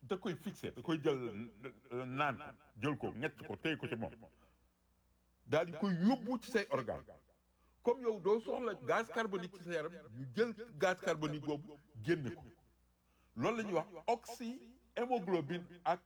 da koy fixé da koy jël naan ko jël ko ñett ko téye ko ci moom daal di koy yóbbu ci say organe comme yow doo soxla gaz carbonique ci sa yaram ñu jël gaz carbonique boobu génne ko loolu la ñuy wax oxyhémoglobine ak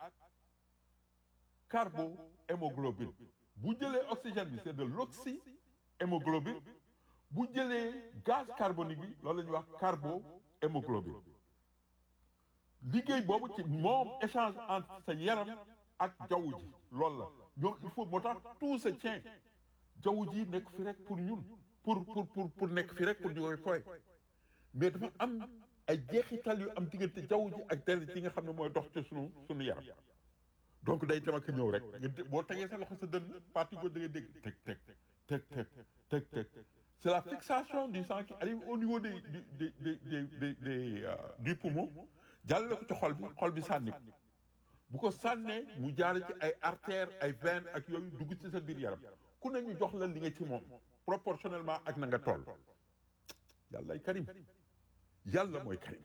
carbohémoglobine bu jëlee oxygène bi c'est de l'oxyhémoglobine bu jëlee gaz carbonique bi loolu la ñuy wax carbohémoglobine liggéey boobu ci moom échange entre sa yaram ak jaww ji loolu la ñoom il faut moo tax tout se tient jaww ji nekk fi rek pour ñun pour nekk fi rek pour ñu koy fooy mais dafa am ay jeexital yu am diggante jaww ji ak deret yi nga xam ne mooy dox ci sunu yaram donc day dem ak ñëw rek boo tegee sa loxo sa dënn partie gauche da ngay dégg teg teg teg teg teg teg c'est la fixation du sang qui arrive au niveau du poumon jàllale ko ci xol bi sànni ko bu ko sànnee mu jaare ci ay artères ay veines ak yooyu dugg ci sa biir yaram ku ne ñu jox la li nga ci moom proportionnellement ak na nga toll yàlla karim yàlla mooy karim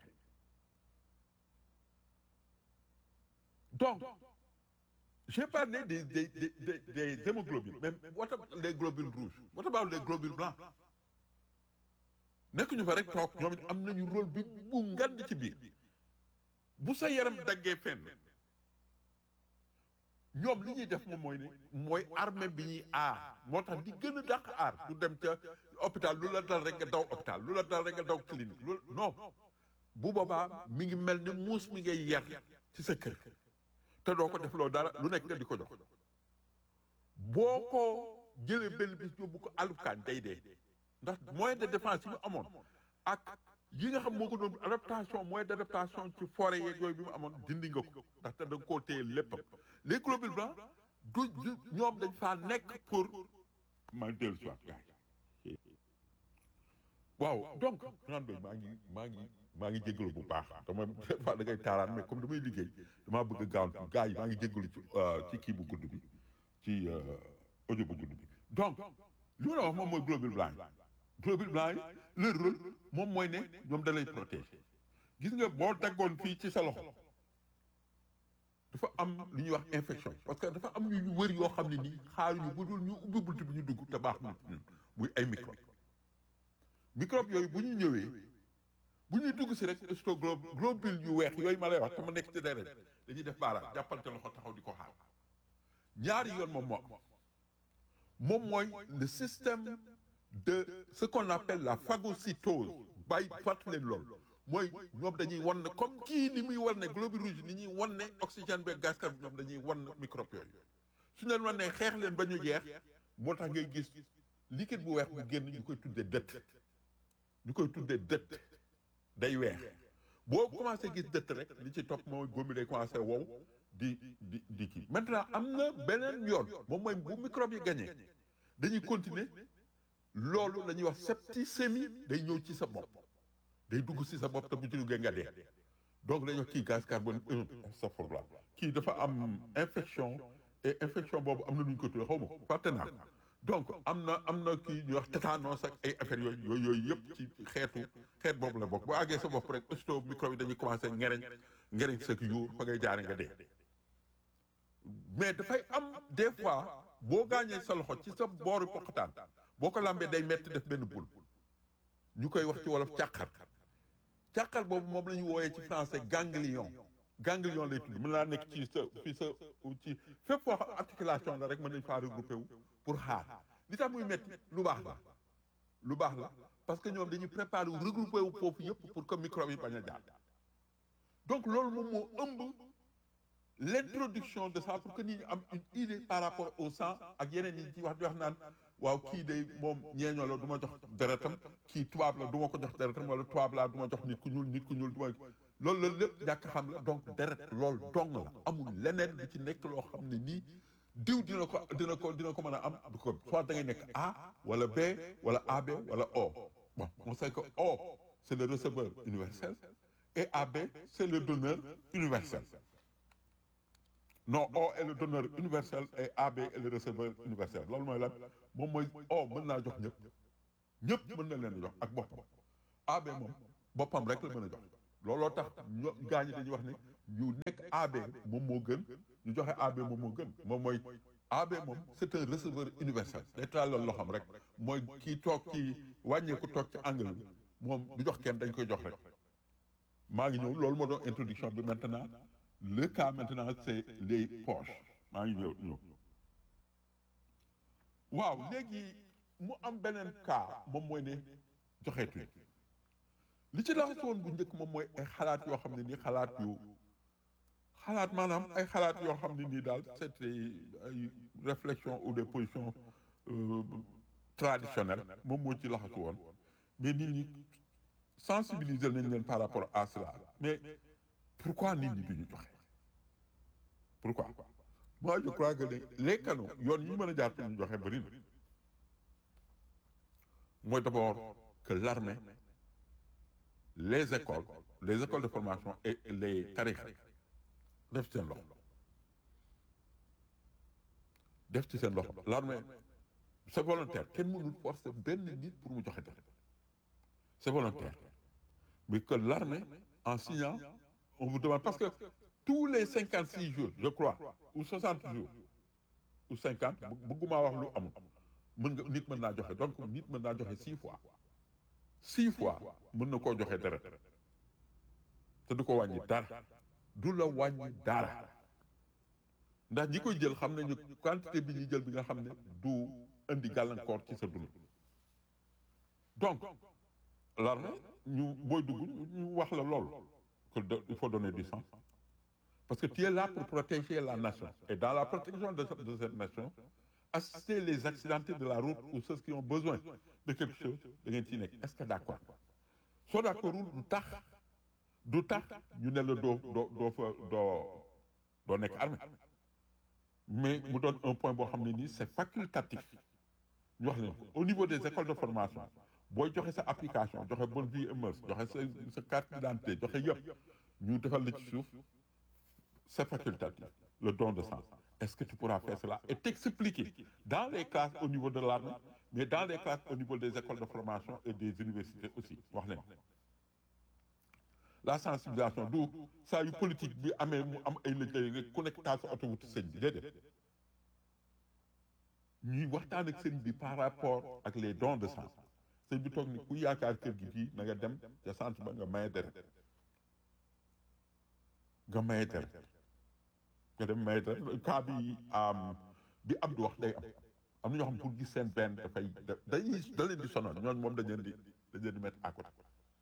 donc j'ai parlé des hémoglobines mais what about les globules rouges what about les globules blancs nekk ñu fa rek toog ñoom it am nañu rôle bi bu ngand ci biir bu sa yaram daggee fenn ñoom li ñuy def moom mooy armée bi ñuy aar moo tax di gën a dàq aar du dem ca hôpital lu la dal rek nga daw hôpital lu la dal rek nga daw clinique loolu non bu boobaa mi ngi mel ni muus mi ngay yar ci sa kër te doo ko def loo dara lu nekk nga di ko jox boo ko jëlee benn bis yóbbu ko alukaan day dee ndax moyen de défense yi mu amoon ak yi nga xam moo ko doon adaptation moyen d'adaptation ci forêt yeeg yooyu bi mu amoon dindi nga ko ndaxte da nga koo téye léppam les globules blancs du ñoom dañ faa nekk pour ma dellu si waat gars yi waaw donc grand doy maa ngi jégalu bu baax dama des fois da ngay taaraan mais comme damay liggéey damaa bëgg a gaawantu gars yi maa ngi jégalu ci kii bu gudd bi ci audio bu gudd bi donc li ma la wax moom mooy globule blanc yi leur rôle moom mooy ne ñoom da lay protéger gis nga boo daggoon fii ci sa loxo dafa am lu ñuy wax infection parce que dafa am ñu wër yoo xam ne nii xaaruñu bu dul ñu ubbi bunt bi ñu dugg te baax na muy ay microbe yooyu bu ñu ñëwee bu ñuy dugg si rek surtout globule yu weex yooyu ma lay wax te ma nekk ci deret dañuy def baaraam jàppante loxo taxaw di ko xaar ñaari yoon moom mooy le système de ce qu'on appelle la phagocytose bàyyi fàttali leen loolu mooy ñoom dañuy wan ne comme kii ni muy wan ne globule rouge ni ñuy wan ne oxygène beeg gaz carbonique ñoom dañuy wan microbe yooyu su ñu leen wan ne xeex leen ba ñu jeex moo tax ngay gis liquide bu weex bu génn ñu koy tuddee dëtt day weex boo commencé gis dëtt rek li ci topp mooy góom bi day commencé wow di kii maintenant am na beneen yoon moom mooy bu microbe yi gagné dañuy continuer loolu la ñuy wax septicémie day ñëw ci sa bopp day dugg ci sa bopp te bu ci duggee nga dee donc dañuy wax kii gaz carbonique astafurlah kii dafa am infection et infection boobu am na lu ñu ko tuddee xaw ma fàtte naa ko donc am na kii ñuy wax tétanos ak ay affaires yooyu yëpp ci xeet boobu la bokk boo àggee sa bopp rek aussitôt microbe yi dañuy commencé ngereñ sa yuur fa ngay jaare nga dee mais dafay am des fois boo gaañee sa loxo ci sa booru poqataan boo ko lambee day metti def benn bul ñu koy wax ci wolof càqar boobu moom la ñu wooyee ci français ganglion lay tudd mën naa nekk ci ci fépp foo xam articulation la rek mën nañ faa regroupé wu pour xaar li tax muy metti lu baax la parce que ñoom dañuy préparer wu regroupé wu foofu yëpp pour que microbe yi bañ a jaar donc loolu moom moo ëmb l'introduction de ça pour que nit ñi am une idée par rapport au sang ak yeneen yi ci wax di wax naan waaw kii day moom ñeeñoo la du ma jox deretam kii tubaab la du ma ko jox deretam wala tubaab laa du ma jox nit ku ñuul du ma loolu la lépp ñàkk xam la donc deret loolu dong la amul leneen lu ci nekk loo xam ne nii diw dina ko mën a am du ko soit da ngay nekk A wala B wala AB wala O bon on sait que O c'est le receveur universel et AB c'est le donneur universel non O est le donneur universel et AB est le receveur universel loolu mooy lan moom mooy O mën naa jox ñëpp mën na leen jox ak boppam AB moom boppam rek la mën a jox looloo tax gaañi dañuy wax ni yu nekk AB moom moo gën ñu joxe AB moom moo gën moom mooy AB moom c'est un receveur universel day tàllal loxoom rek mooy kii toog ci wàññeeku toog ci angle bi moom du jox kenn dañ koy jox rek maa ngi ñëw loolu moo doon introduction bi maintenant le cas maintenant c'est les poches maa ngi ñëw waaw léegi mu am beneen cas moom mooy ne joxeetuñ li ci laxas woon bu njëkk moom mooy ay xalaat yoo xam ne nii xalaat maanaam ay xalaat yoo xam ne nii daal c'était ay réflexions ou des positions traditionnelles moom moo ci laxasu woon mais nit ñi sensibiliser nañ leen par rapport à cela mais pourquoi nit ñi duñu joxe pourquoi moi je crois que les canaux yoon yi ñu mën a jaar pour ñu joxe bëri na mooy d'abord que l'armée les écoles de formation et les tarixa def ci seen loxo l'armée c'est volontaire kenn mënul forcer benn nit pour mu joxe dara c'est volontaire mais que l'armée en signant on vous demande parce que tous les 56 jours je crois ou 60 jours ou 50 bëgguma wax lu amul nit mën naa joxe donc nit mën naa joxe 6 fois mën na koo joxe dara te du ko wàññi dara du la wàññi dara ndax ñi koy jël xam nañu quantité bi ñuy jël bi nga xam ne du indi gàllankoor ci sa dund donc l'armée ñu booy dugg ñu wax la lool que il faut donner du sang parce que tu es là pour protéger la nation et dans la protection de cette nation assister les accidentés de la route ou ceux qui ont besoin de quelque chose da ngeen ciy nekk est-ce que d'accord soo d'accordul du tax ñu ne la doo nekk armée mais mu doon un point boo xam ne nii c'est facultatif ñu wax leen ko au niveau des écoles de formation booy joxe sa application joxe bonne vie et mœurs joxe sa carte d'identité joxe yëpp ñu defal la ci suuf c'est facultatif le don de sang est-ce que tu pourras faire cela et t'expliquer dans les classes au niveau de l'armée mais dans les classes au niveau des écoles de formation et des universités aussi wax leen la sensibilisation du saa yu politique bi amee mu am ay liggéey nga ku nekk taal sa oto wuti sëñ bi déedéet ñuy waxtaan ak sëñ bi par rapport ak les dons de sang sëñ bi toog ni ku yaakaar kër gi fii na nga dem ca centre ba nga maye deret nga maye deret nga dem maye deret cas bi Abdou wax day am na ñoo xam pour gis seen benn dafay da leen di sonal ñooñu moom dañ leen di mettre à côté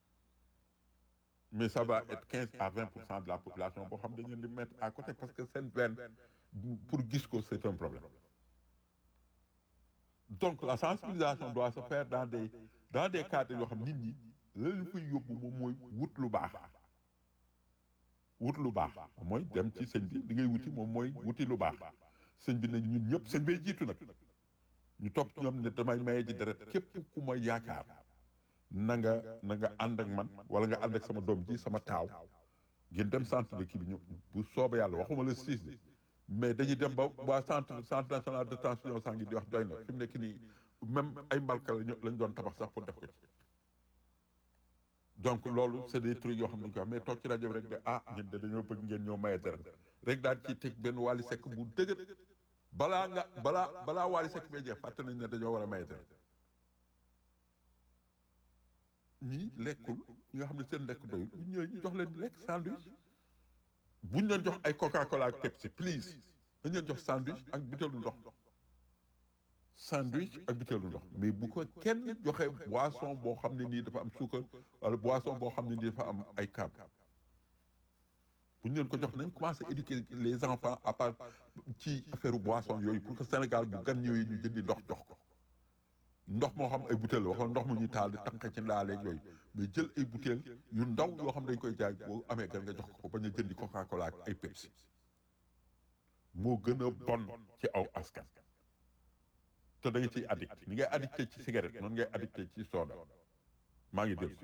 mais ça va être 15 à 20% de la population boo xam dañ leen di mettre à côté parce que seen benn pour gis ko c'est un problème donc la sensibilisation doit se faire dans des cadres yoo xam nit ñi la ñu koy yóbbu moom mooy wut lu baax mooy dem ci sëñ bi li ngay wuti moom mooy wuti lu baax sëñ bi ne ñun ñëpp sëñ bay jiitu nag ñu topp ci ñoom ne damay maye ji deret képp ku ma yaakaar na nga ànd ak man wala nga ànd ak sama doom ji sama taaw ngeen dem centre de kii bi ñu bu soobee yàlla waxuma la 6 de mais dañuy dem ba waa centre national de transfusion sanguine di wax doy na fi mu nekk nii même ay mbalka lañ doon tabax sax pour def ko ci donc loolu c'est des trucs yoo xam ne ko wax mais toog ci rajo bi rek de ñun de dañoo bëgg ngeen ñëw maye deret rek daal ci teg benn Wally Seck bu dëgër balaa Wally Seck bee jeex fàtte nañ ne dañoo war a maye deret ñii lekkul ñi nga xam ne seen lekk doyul bu ñëwee ñu jox leen lekk sandwich buñ leen jox ay Coca-Cola ak Pepsi please dañ leen jox sandwich ak butéelu ndox mais bu ko kenn joxe boisson boo xam ne nii dafa am suukar wala boisson boo xam ne nii dafa am ay carb buñ leen ko jox nañ commencé éduquer les enfants à part ci affaire boisson yooyu pour que Sénégal bu gan ñëwee ñu jëndi ndox jox ko ndox moo xam ay butéel la waxoon ndox mu ñuy taal di tànq ci ndaaleeg yooyu mais jël ay butéel yu ndaw yoo xam ne dañ koy jaay boo amee gan nga jox ko bañ a jëndi Coca-Cola ak ay Pepsi moo gën a bon ci aw askan te da nga ciy addict ni ngay addicté ci cigarette noonu ngay addicté ci soda maa ngi dégg si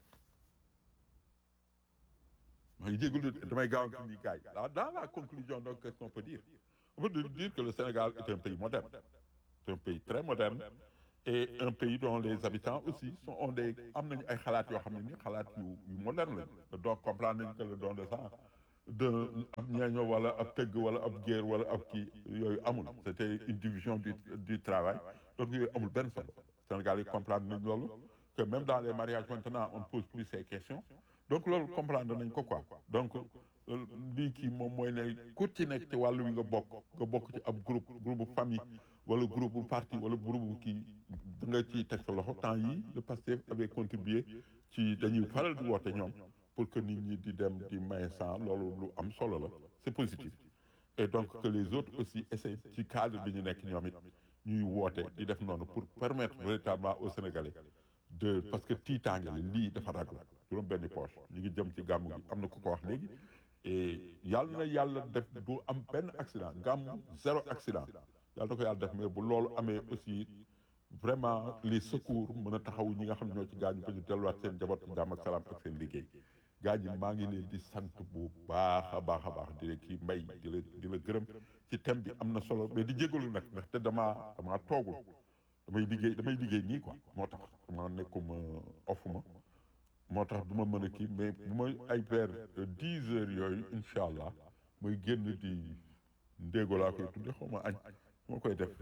maa ngi jégalu damay gaaw a ni gars yi dans la conclusion donc qu'est-ce qu'on peut dire on peut dire que le Sénégal est un pays moderne c'est un pays très moderne et un pays dont les habitants aussi am nañu ay xalaat yoo xam ne ni xalaat yu moderne lañu donc comprendre nañu que le don de sang de ab ñeeño wala ab tëgg wala ab géer wala ab kii yooyu amul c'était une division du travail donc yooyu amul benn solo Sénégal yi comprendre nañ loolu que même dans les mariages maintenant on ne pose plus ces questions donc loolu comprendre nañ ko quoi donc lii kii moom mooy ne ku ci nekk ci wàllu wi nga bokk ci ab groupe famille wala groupe parti wala groupe kii da nga ciy teg sa loxo temps yi le Pastef avait contribué ci dañuy faral di woote ñoom pour que nit ñi di dem di maye sang loolu lu am solo la c'est positif et donc que les autres aussi essaient ci cadre bi ñu nekk ñoom it ñuy woote di def noonu pour permettre véritablement aux Sénégalais de parce que tiitaange la lii dafa ragal juróom benni poche ñu ngi jëm ci gàmmu gi am na ku ko wax léegi et yàlla na yàlla def du am benn accident gàmmu zéro accident yàlla na ko yàlla def mais bu loolu amee aussi vraiment les secours mën a taxaw ñi nga xam ne ñoo ci gaañu ba ñu delluwaat seen njaboot jàmm ak salaam ak seen liggéey gaa ñi maa ngi leen di sant bu baax a baax di la kii mbay di la gërëm ci thème bi am na solo mais di jégalu nag ndaxte damaa toogul damay liggéey nii quoi moo tax dama nekkuma offuma moo tax du ma mën a kii mais bu ma ay vers 10 heures yooyu incha allah muy génn di ndéego laa koy tudde xaw ma añ moo koy def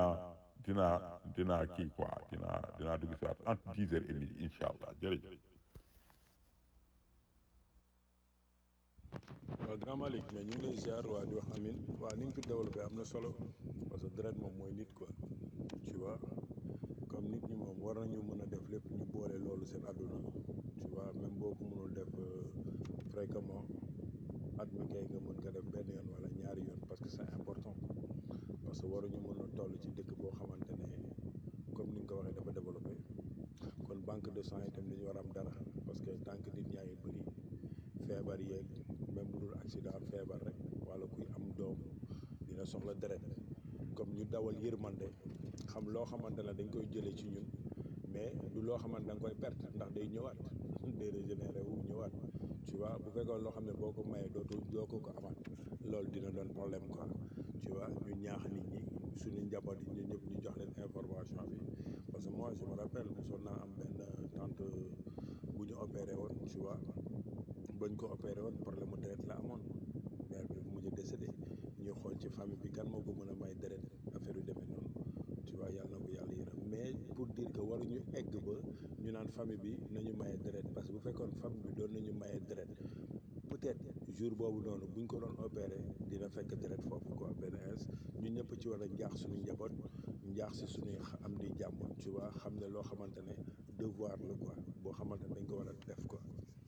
dinaa kii quoi dinaa dugg si waat entre 10 heures et midi incha allah jërëjëf. waaw Grand Malick mais ñu ngi lay ziar waa di wax amin waaw ni nga fi développé am na solo parce que deret moom mooy nit quoi tu vois comme nit ñi moom war nañu mën a def lépp ñu boole loolu seen àdduna tu vois même boo ko mënul def fréquemment at mi kay nga mën ko def benn yoon wala ñaari yoon parce que c'est important parce que waruñu mën a toll ci dëkk boo xamante ne comme ni nga ko waxee dafa développé kon banque de sang itam dañu war a am dara parce que tant que nit ñaa ngi bëri feebar yeeg même bu dul accident feebar rek wala kuy am doom dina soxla deret comme ñu dawal yërmande xam loo xamante ne dañ koy jëlee ci ñun mais du loo xamante da nga koy perte ndax day ñëwaat day régénéré wu ñëwaat tu vois bu fekkoon loo xam ne boo ko mayee doo ko amaat loolu dina doon problème quoi tu vois ñu ñaax nit ñi suñu njaboot yi ñu ñëpp ñu jox leen information bi parce que moi je me rappelle mosoon naa am benn tante bu ñu opéré woon tu vois bañ ko opéré woon problème mu deret la amoon mère bi dafa mujj décédé ñuy xool ci famille bi kan moo ko mën a may deret affaire yu demee noonu tu vois yàlla na ko yàlla yërëm mais pour dire que waruñu egg ba ñu naan famille bi nañu maye deret parce que bu fekkoon famille bi doon nañu maye deret peut-être jour boobu noonu buñ ko doon opéré dina fekk deret foofu quoi benn ins ñun ñëpp ci war a njaax suñu njaboot njaax si suñuy am di jàmm tu vois xam ne loo xamante ne devoir la quoi boo xamante ne dañ ko war a def quoi.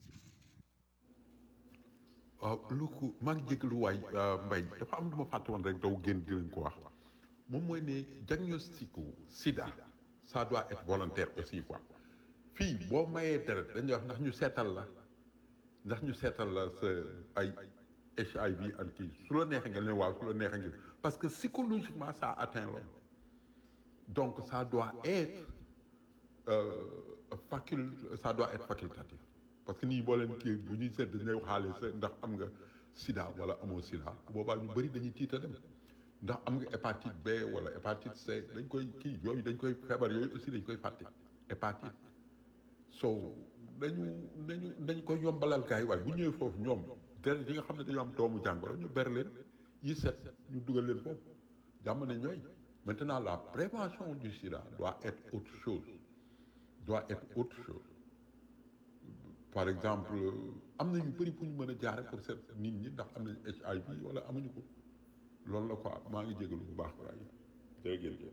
waaw lu ko maa ngi jégalu waay Mbaye dafa am lu ma fàtte woon rek daw génn di leen ko wax moom mooy ne diagnostic sida ça doit être volontaire aussi quoi fii boo mayee deret dañuy wax ndax ñu seetal la sa ay HIV ak kii su la neexee nga leen waaw su la neexee nga parce que psychologiquement ça atteint l'homme donc ça doit être ça doit être facultatif parce que nii boo leen kii bu ñuy seet dañuy waxaale sa ndax am nga sida wala amoo sida boobaa ñu bëri dañuy tiita dem ndax am nga hépatite B wala hépatite C dañ koy kii yooyu dañ koy feebar yooyu aussi dañ koy fàtte hépatite so dañ koy yombalal gars yi waaye bu ñëwee foofu ñoom deret yi nga xam ne dañoo am doomu jàngoro ñu ber leen yi set ñu dugal leen foofu jàmm ne ñooy maintenant la prévention du sida doit être autre chose par exemple am na ñu bëri fu ñu mën a jaare pour seet nit ñi ndax am nañ HIV wala amuñu ko loolu la quoi maa ngi jégalu bu baax waaye jërëjëf.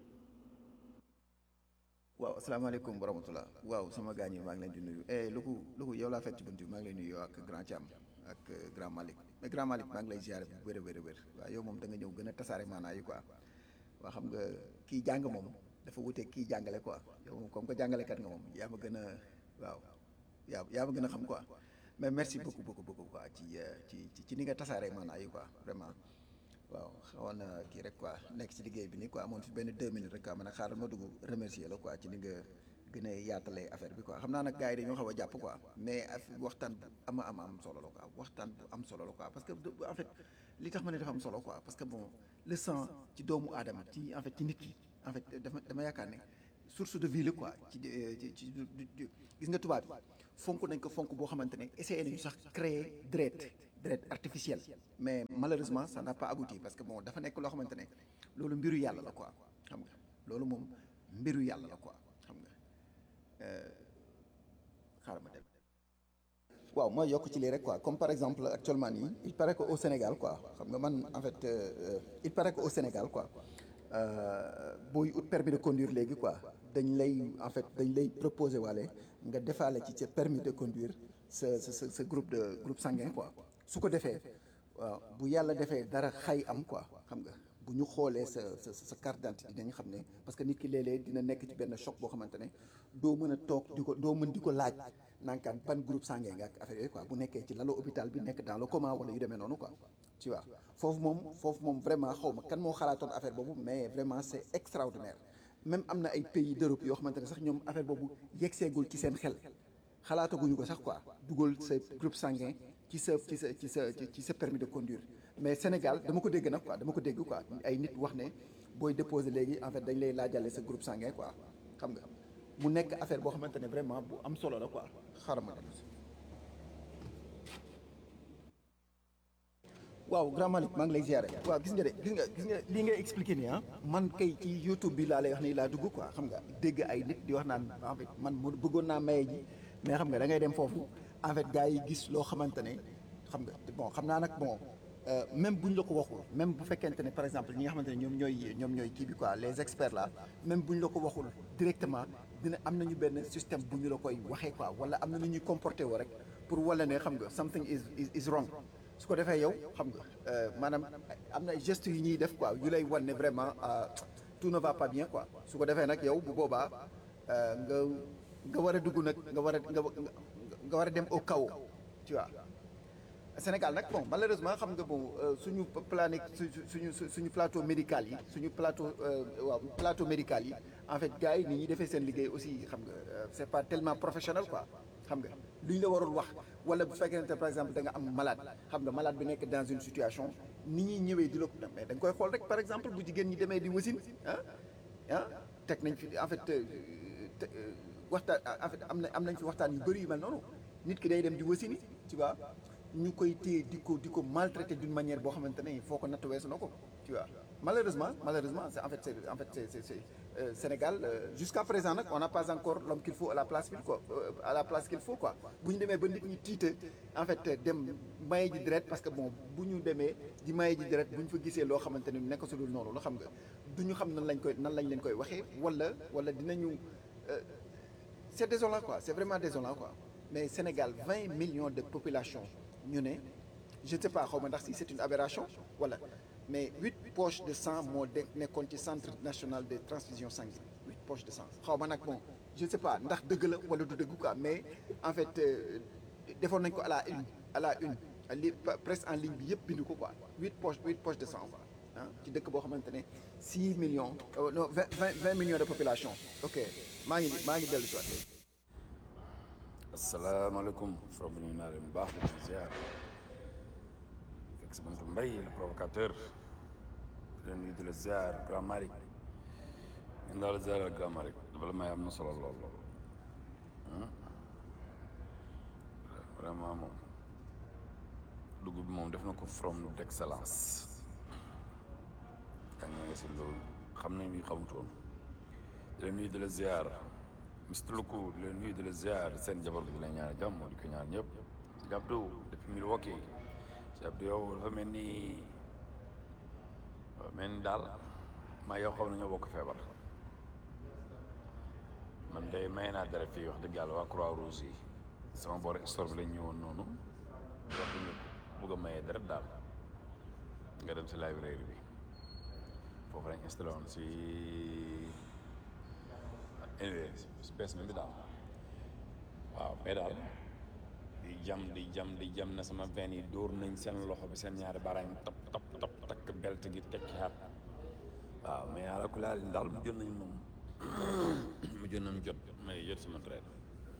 waaw asalaamaaleykum wa rahmatulah waaw sama gaañ yi maa ngi leen di nuyu Louga yow laa fekk ci bunt bi maa ngi lay nuyu ak grand Thiam ak grand Malick mais grand Malick maa ngi lay ziare bu wér a wér a wér waaw yow moom da nga ñëw gën a tasaare maanaa yi quoi waa xam nga kii jàng moom dafa wuteeg kii jàngale quoi yow moom comme que jàngalekat nga moom yaa ma gën a waaw yaa ma gën a xam quoi mais merci beaucoup quoi ci ni nga tasaare maanaa yi quoi vraiment waaw xawoon na kii rek quoi nekk ci liggéey bi nii quoi amoon fi benn 2 minutes rek quoi man a xaaral ma dugg remercier la quoi ci ni nga gën a yaatalee affaire bi quoi xam naa nag gars yi dañoo xaw a jàpp quoi mais waxtaan bu am solo la quoi waxtaan bu am solo la quoi parce que en fait li tax ma ne dafa am solo quoi parce que bon le sang ci doomu aadama ci en fait ci nit ki en fait dama yaakaar ne source de vie la quoi ci gis nga tubaab bi fonk nañ ko fonk boo xamante ne essayé nañu sax créer deret deret artificielle mais malheureusement ça n'a pas abouti parce que bon dafa nekk loo xamante ne loolu mbiru yàlla la quoi xam nga loolu moom mbiru yàlla la quoi xam nga xaaral ma dem waaw mooy yokk ci lii rek quoi comme par exemple actuellement nii il paraît que au Sénégal quoi xam nga man en fait il paraît que au Sénégal quoi booy ut permis de conduire léegi quoi dañ lay en fait dañ lay proposer waale nga defaale ci sa permis de conduire sa groupe sanguin quoi su ko defee waaw bu yàlla defee dara xay am quoi xam nga bu ñu xoolee sa carte d'identité dinañ xam ne parce que nit ki léeg-léeg dina nekk ci benn choc boo xamante ne doo mën a toog doo mën di ko laaj nankaan ban groupe sanguin nga ak affaire yooyu quoi bu nekkee ci lalu hôpital bi nekk dans le coma wala yu demee noonu quoi tu vois foofu moom vraiment xaw ma kan moo xalaatoon affaire boobu mais vraiment c'est extraordinaire même am na ay pays d'Europe yoo xamante ne sax ñoom affaire boobu yeggseegul ci seen xel xalaataguñu ko sax quoi dugal sa groupe sanguin ci sa permis de conduire mais Sénégal dama ko dégg nag quoi dama ko dégg quoi ay nit wax ne booy déposer léegi en fait dañ lay laajale sa groupe sanguin quoi xam nga mu nekk affaire boo xamante ne vraiment bu am solo la quoi xaaral ma dem waaw grand Malick maa ngi lay ziare waaw gis nga lii ngay expliqué nii ah man kay ci YouTube bi laa lay wax nii laa dugg quoi xam nga dégg ay nit di wax naan en fait man mu bëggoon naa maye ji mais xam nga da ngay dem foofu en fait gars yi gis loo xamante ne xam nga bon xam naa nag bon même buñ la ko waxul même bu fekkente ne par exemple ñi nga xamante ne ñoom ñooy kii bi quoi les experts là même buñ la ko waxul directement dina am nañu benn système bu ñu la koy waxee quoi wala am na nu ñuy comporté woo rek pour wala ne xam nga something is wrong su ko defee yow xam nga maanaam am na gestes yu ñuy def quoi yu lay wan ne vraiment tout ne va pas bien quoi su ko defee nag yow bu boobaa nga war a dugg nag nga war a dem au chaos tu vois Sénégal nag bon malheureusement xam nga bon suñu suñu plateau médical yi suñu plateau médical yi en fait gars yi ni ñuy defee seen liggéey aussi xam nga c'est pas tellement professionnel quoi xam nga lu ñu la waroon wax wala bu fekkente par exemple da nga am malade xam nga malade bi nekk dans une situation ni ñuy ñëwee di la mais da nga koy xool rek par exemple bu jigéen ñi demee di wasin teg nañ fi en fait waxtaan en fait am nañ fi waxtaan yu bëri yu mel noonu nit ki day dem di wasini tu vois ñu koy téye di ko maltraiter d'une manière boo xamante ne foo ko natt weesu na ko tu vois malheureusement c'est en fait c'est Sénégal jusqu'à présent nag on n'a pas encore l'homme qu'il faut à la place qu'il faut quoi bu ñu demee ba nit ñi tiite en fait dem maye ji deret parce que bon bu ñu demee di maye ji deret bu ñu fa gisee loo xamante ne nekk su dul noonu la xam nga du ñu xam nan lañ leen koy waxee wala dinañu c'est désolant quoi c'est vraiment désolant quoi mais Sénégal 20 millions de population ñu ne je ne sais pas xaw ma ndax si c'est une aberration wala mais 8 poches de sang moo nekkoon ci centre national de transfusion sanguine 8 poches de sang xaw ma nag bon je ne sais pas ndax dëgg la wala du dëgg quoi mais en fait defoon nañ ko à la une li presse en ligne bi yëpp bindu ko quoi 8 poches de sang quoi ci dëkk boo xamante ne 6 millions non 20 millions de population ok maa ngi dellu si waat. asalaamaaleykum from ñu naa leen baax di ziar fekk si bantu mbay le provocateur leen nuyu di la ziar grand Malick ñun daal ziar ak grand Malick dafa la may am na solo lool vraiment moom dugub bi moom def na ko from d'excellence kañ nga si loolu xam nañ li xamutoon di leen nuyu di la ziar Mr Luku di leen nuyu di la ziar seen jabar bi di la ñaan jàmm di ko ñaan ñëpp si Abdou depuis Milwaukee si Abdou yow dafa mel ni daal maa yow xam nañoo bokk feebar man day may naa dara fii wax dëgg yàlla waa Croix-Rouge yi sama boor store bi lañ ñëwoon noonu wax ñu bëgg a mayee dara daal nga dem si librairie bi foofu lañ installé woon si spécimen bi daal waaw mais daal di jam na sama veine yi dóor nañ seen loxo bi seen ñaari baaraam tap takk belt gi tekki xaat waaw mais yàlla ku laal daal mu jot nañ moom jot may jot sama traite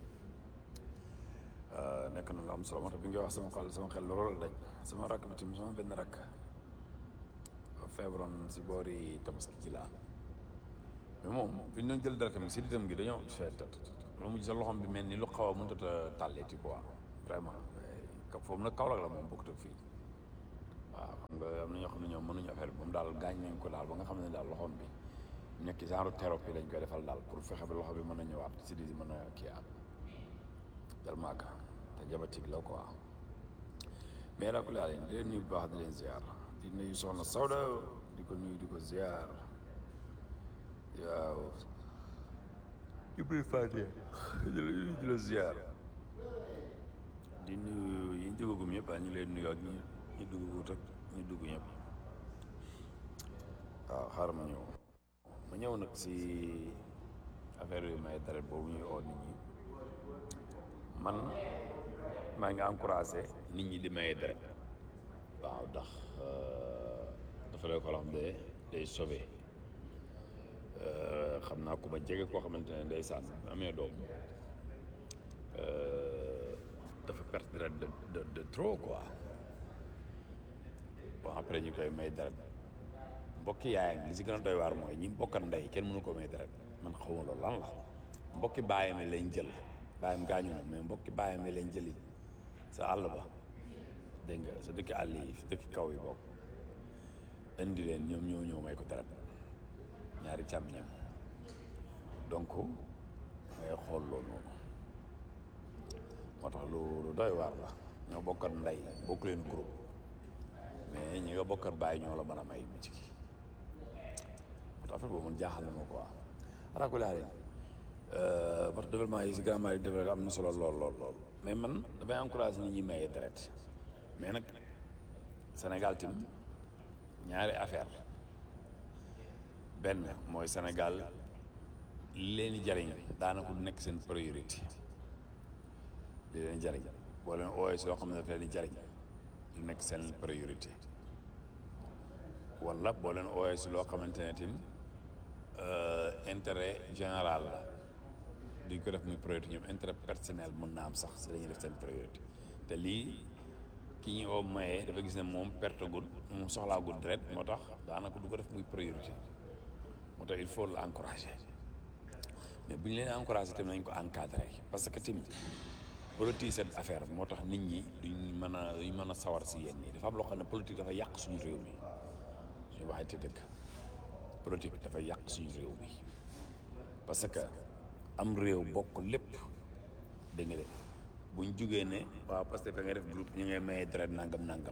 nekk na lu am solo moo tax bi nga wax sama xel loolu la daj sama rakk bi tamit sama benn rakk feebaroon si boori tabaski ci laa mais moom fi ñu doon jël dara tamit si ditam gi dañoo lu mujj sa loxom bi mel ni lu xaw a mënut a tàlleeti quoi vraiment foofu nag Kaolack la moom bokkut ak fii waaw xam nga am na ñoo xam ne ñoom mënuñu affaire bi moom daal gaañ nañ ko daal ba nga xam ne daal loxoom bi nekk genre thérapie lañ koy defal daal pour fexe ba loxo bi mën a ñëwaat si di mën a kii am tellement que te diabétique la quoi mais nag laa leen di leen nuyu bu baax di leen ziar di nuyu soxna Sawda di ko nuyu di ko ziar waaw Ibrahima Fatié di la ziar di nuyu yi ñu duggagum ñëpp ñu leen nuyu ak ñu duggagut ak ñu dugg ñëpp waaw xaaral ma ñëw nag si affaire yu may deret boobu ñuy oo nit ñi man maa ngi encouragé nit ñi di maye deret waaw ndax dafa lay ko xam ne day sauvé xam naa ku ma jege koo xamante ne ndeysaan amee doom dafa perte deret de trop quoi bon après ñu koy may deret mbokki yaayam li si gën a doy waar mooy ñi bokkat ndey kenn mënu ko may deret man xawma loolu lan la mbokki baayam lañ jël baayam gaañu na mais mbokki baayam lañ jëli sa àll ba dégg nga sa dëkki àll yi dëkki kaw yi bokk indi leen ñoom ñoo ñëw may ko deret ñaari càmmiñam donc ngay xool loolu noonu moo tax lu doy waar la ñoo bokkat ndey bokk leen groupe mais ñi nga bokkat bàyyi ñoo la mën a may mu ci kii moo tax affaire boobu man jaaxal na ma quoi raakulaale parce que développement yi si grammaire yi développé am na solo lool mais man damay encouragé nit ñi mayee deret mais nag Sénégal tim ñaari affaire benn mooy Sénégal li leen di jariñ daanaka du nekk seen priorité li leen jariñ boo leen ooyee si loo xam ne daf leen di jariñ du nekk seen priorité wala boo leen ooyee si loo xamante ne tim intérêt général la duñ ko def muy priorité ñoom intérêt personnel mën naa am sax si la ñuy def seen priorité te lii ki ñu oo mayee dafa gis ne moom perte gud moom soxlaa gud deret moo tax daanaka du ko def muy priorité moo tax il faut l'encourager mais bu ñu leen encourager tamit nañ ko encadrer parce que tamit politique cette affaire moo tax nit ñi duñ mën a sawar si yéen ñi dafa am loo xam ne politique dafa yàq suñu réew mi suñu waxee te dëgg politique dafa yàq suñu réew mi parce que am réew bokk lépp dégg nga de buñ jugee ne waaw parce que da ngay def groupe ñu ngay maye deret nangam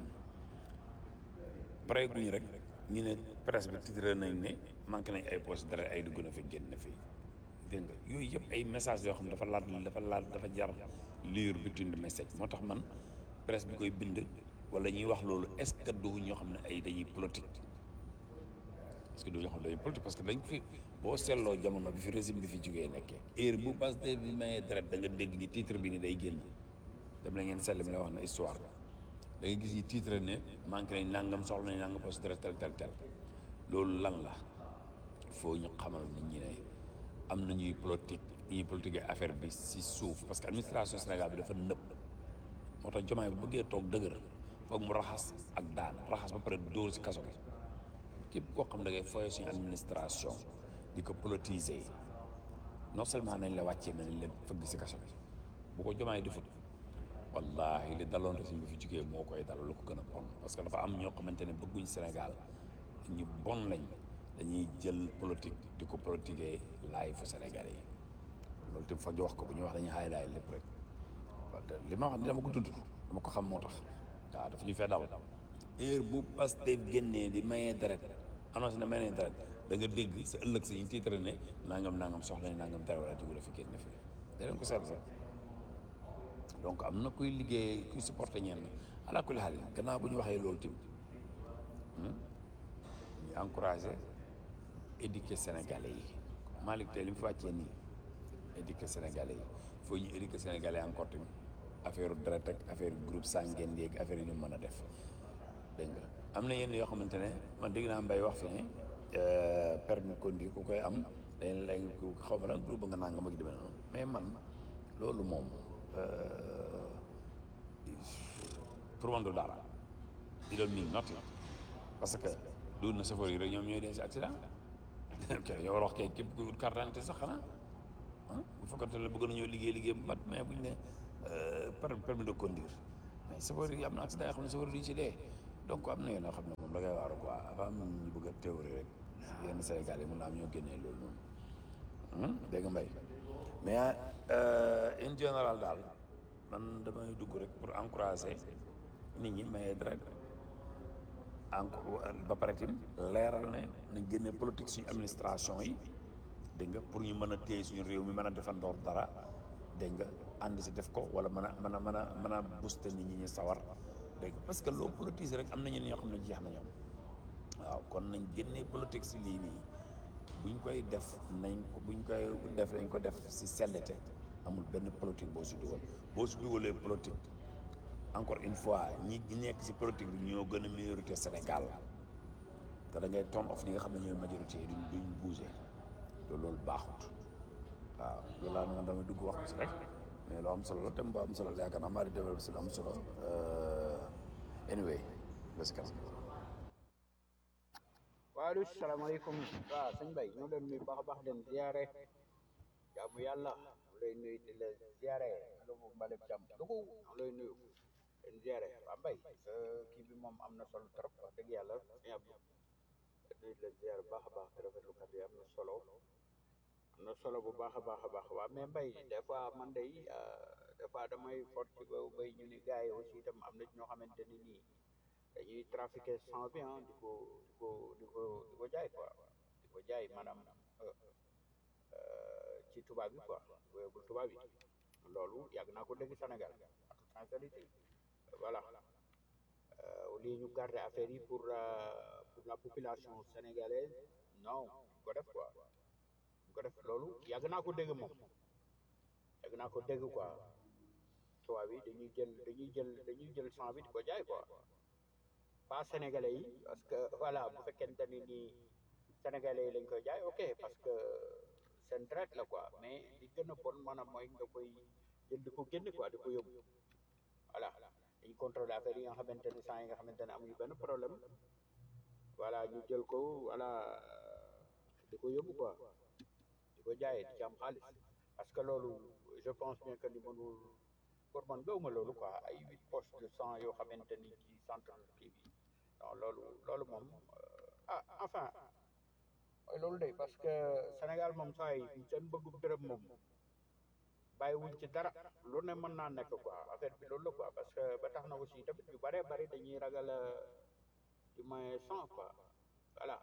pare guñu rek ñu ne presse bi titré nañ ne manqué nañ ay poste deret ay dugg na fi génn na fi dégg nga yooyu yëpp ay message yoo xam ne dafa jar lire between the message moo tax man presse bi koy bind wala ñuy wax loolu est-ce que du ñoo xam ne ay dañuy politique est-ce que du ñoo xam ne dañuy politique parce que dañ fi boo seetloo jamono bi fi régime bi fi jógee nekkee heure bu Pastef bi mayee deret da nga dégg ni titre bi ni day génn dem la ngeen seetlu mi la wax na histoire da ngay gis ñi titre ne manqué nañ nangam soxla nañ nangam poste deret tel loolu lan la il faut ñu xamal nit ñi ne am na ñuy politique affaire bi si suuf parce que administration Sénégal bi dafa nëb moo tax Diomaye bu bëggee toog dëgër foog mu raxas ak daan raxas ba pare dóor si kaso bi képp koo xam da ngay foyee suñu administration di ko politiser non seulement nañ la wàccee mais nañ leen fëgg si kaso bi bu ko Diomaye defut wallahi li daloon régime bi fi jugee moo koy dal lu ko gën a bon parce que dafa am ñoo xamante ne bëgguñ Sénégal ñu bon lañ dañuy jël politique di ko politiquer laay fu Sénégalais yi loolu tamit foog ñu wax ko bu ñuy wax dañuy xaay laay lépp rek li ma wax ni dama ko tudd dama ko xam moo tax waaw dafa ñu fee dal heure bu Pastef génnee di mayee deret annoncé na mayee deret da nga dégg sa ëllëg si ñu titre ne nangam soxla ne nangam deret wala dugg la fi génn fi da leen ko seetlu sax donc am na kuy liggéey kuy supporter ñenn ala kulli xaal gannaaw bu ñu waxee loolu tamit ñu encouragé éduquer Sénégalais yi Malick tey li mu fi wàccee nii éduquer Sénégalais yi faut ñu éduquer Sénégalais encore tamit affaire deret ak affaire groupe sanguin yeeg affaire yi ñu mën a def dégg nga am na yenn yoo xamante ne man dégg naa Mbaye wax fi ne permis conduire ku koy am dañ lay xaw ma lan groupe nga nangam ak demee noonu mais man loolu moom pour man du dara di doon miin notti parce que du na chauffeur yi rek ñoom ñooy dee si accident yow war wax kay képp ku ut carte d'identité sax xanaa bu fekkante la bëgg nañoo liggéey bu mat mais buñ ne permis de conduire mais chauffeur yi am na accident yoo xam ne chauffeur yi duñ si dee donc am na yoo xam ne moom da ngay waaru quoi avant ñu bëgg a théorie rek yenn Sénégal yi mun naa am ñoo génnee loolu noonu dégg nga mbay mais in général daal man damay dugg rek pour encourager nit ñi mais dara encore ba pare tim leeral ne nañ génne politique suñu administration yi dégg nga pour ñu mën a téye suñu réew mi mën a defandoor dara dégg nga ànd si def ko wala mën a booster nit ñi ñu sawar dégg nga parce que loo politique rek am na ñeneen ñoo xam ne jeex na ñoom waaw kon nañ génne politique si lii nii buñ koy def buñ koy def dañ ko def si sellete amul benn politique boo si dugal boo si dugalee politique encore une fois ñi nekk si politique bi ñoo gën a minorité Sénégal te da ngay turn off ñi nga xam ne ñooy majorité yi duñ bouger te loolu baaxut waaw loolu laa ne damay dugg wax si rek mais lu am solo la thème bu am solo la yaakaar naa maa di développé si lu am solo anyway ba si kanam. waaleykum salaamaaleykum waaw sëñ Bay ñoo leen nuyu baax a baax leen ziare jaamu yàlla ñoo lay nuyu di la ziare lu mu mbalib jàmm lu ko ñoo lay nuyu leen ziare waa Mbay kii bi moom am na solo trop wax dëgg yàlla sëñ Abdou nuyu di la ziare baax a baax te rafetlu kat yi am na solo bu baax a baax a baax waaw mais Mbay des fois man day des fois damay fort ci ba bay ñu ni gars yi aussi itam am na ci ñoo xamante ni nii dañuy trafiquer sang bi di ko jaay quoi di ko jaay maanaam ci tubaab bi quoi di ko yóbbul tubaab bi loolu yàgg naa ko dégg Sénégal ak sincérité voilà au lieu ñu garder affaire yi pour la population sénégalaise non ko def quoi ko def loolu yàgg naa ko dégg moom yàgg naa ko dégg quoi tubaab bi dañuy jël sang bi di ko jaay quoi pas sénégalais yi parce que voilà bu fekkente ni nii sénégalais yi lañ koy jaay ok parce que seen traite la quoi mais li gën a bon maanaam mooy nga koy jël di ko génne quoi di ko yóbbu voilà dañu contrôler affaire yi nga xamante ni sang yi nga xamante ne amuñu benn problème voilà ñu jël ko voilà di ko yóbbu quoi di ko jaayee di ci am xaalis parce que loolu je pense bien que ni mënul pour man gëwuma loolu quoi ay 8 poches de sang yoo xamante ni ci centre kii bi non loolu moom enfin mooy loolu day parce que Sénégal moom saa yi seen bëggu dërëm moom bàyyi wuñ ci dara lu ne mën naa nekk quoi affaire bi loolu la quoi parce que ba tax na aussi tamit yu bëree bëri dañuy ragal di maye sang quoi voilà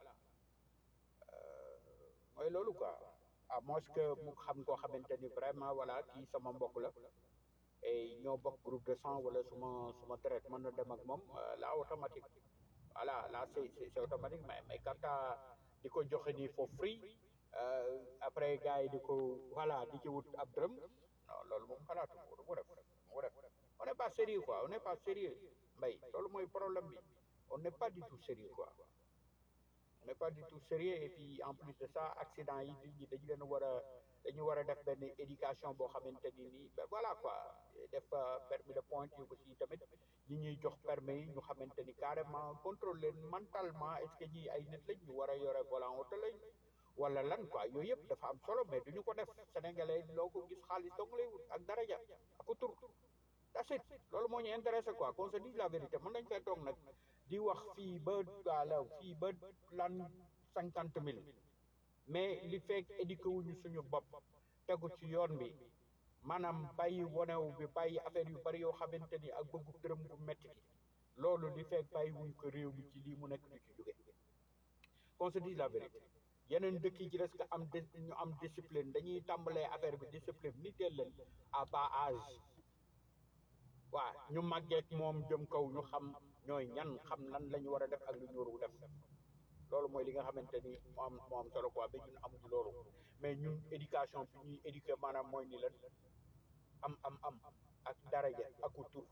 mooy loolu quoi à moins que mu xam koo xamante ni vraiment voilà kii sama mbokk la et ñoo bokk groupe de sang wala suma traite mën na dem ak moom là automatique voilà là c'est automatique mais quand di ko joxe nii for free après gars yi di ko voilà di ci wut ab dërëm non loolu moom xalaatu mu def on n'est pas sérieux quoi on n'est pas sérieux Mbay loolu mooy problème bi on n'est pas du tout sérieux quoi on n'est pas du tout sérieux et puis en plus de ça accident yi ñi dañu leen dañu war a def benn éducation boo xamante ni nii ben voilà quoi def permis de pointe yi aussi tamit ñi ñuy jox permis yi ñu xamante ni carrément contrôle leen mentalement est-ce que ñi ay nit lañ ñu war a yore volant oto lañ wala lan quoi yooyu yëpp dafa am solo mais duñu ko def sénégalais loo ko gis xaalis dong lay wut ak daraja ak tur that's it loolu moo ñu intéressé quoi qu'on se dise la vérité mën nañ fay toog nag di wax fii ba wala fii ba lan 50 000 mais li fekk éduqué wuñu suñu bopp tegu ci yoon bi maanaam bàyyi wonew bi bàyyi affaire yu bari yoo xamante ni ak bëggu dërëm bu metti gi loolu li fekk bàyyi wuñ ko réew mi ci lii mu nekk du ci jóge qu'on se dise la vérité yeneen dëkk yi ci des que ñu am discipline dañuy tàmbalee affaire bi discipline ni teel leen à bas âge waaw ñu màggeek moom jëm kaw ñu xam ñooy ñan xam lan la ñu war a def ak lu ñu waru def loolu mooy li nga xamante ni moo am solo quoi ba ñun amuñu loolu mais ñun éducation bi ñuy éduquer maanaam mooy ni lan am ak daraja ak tur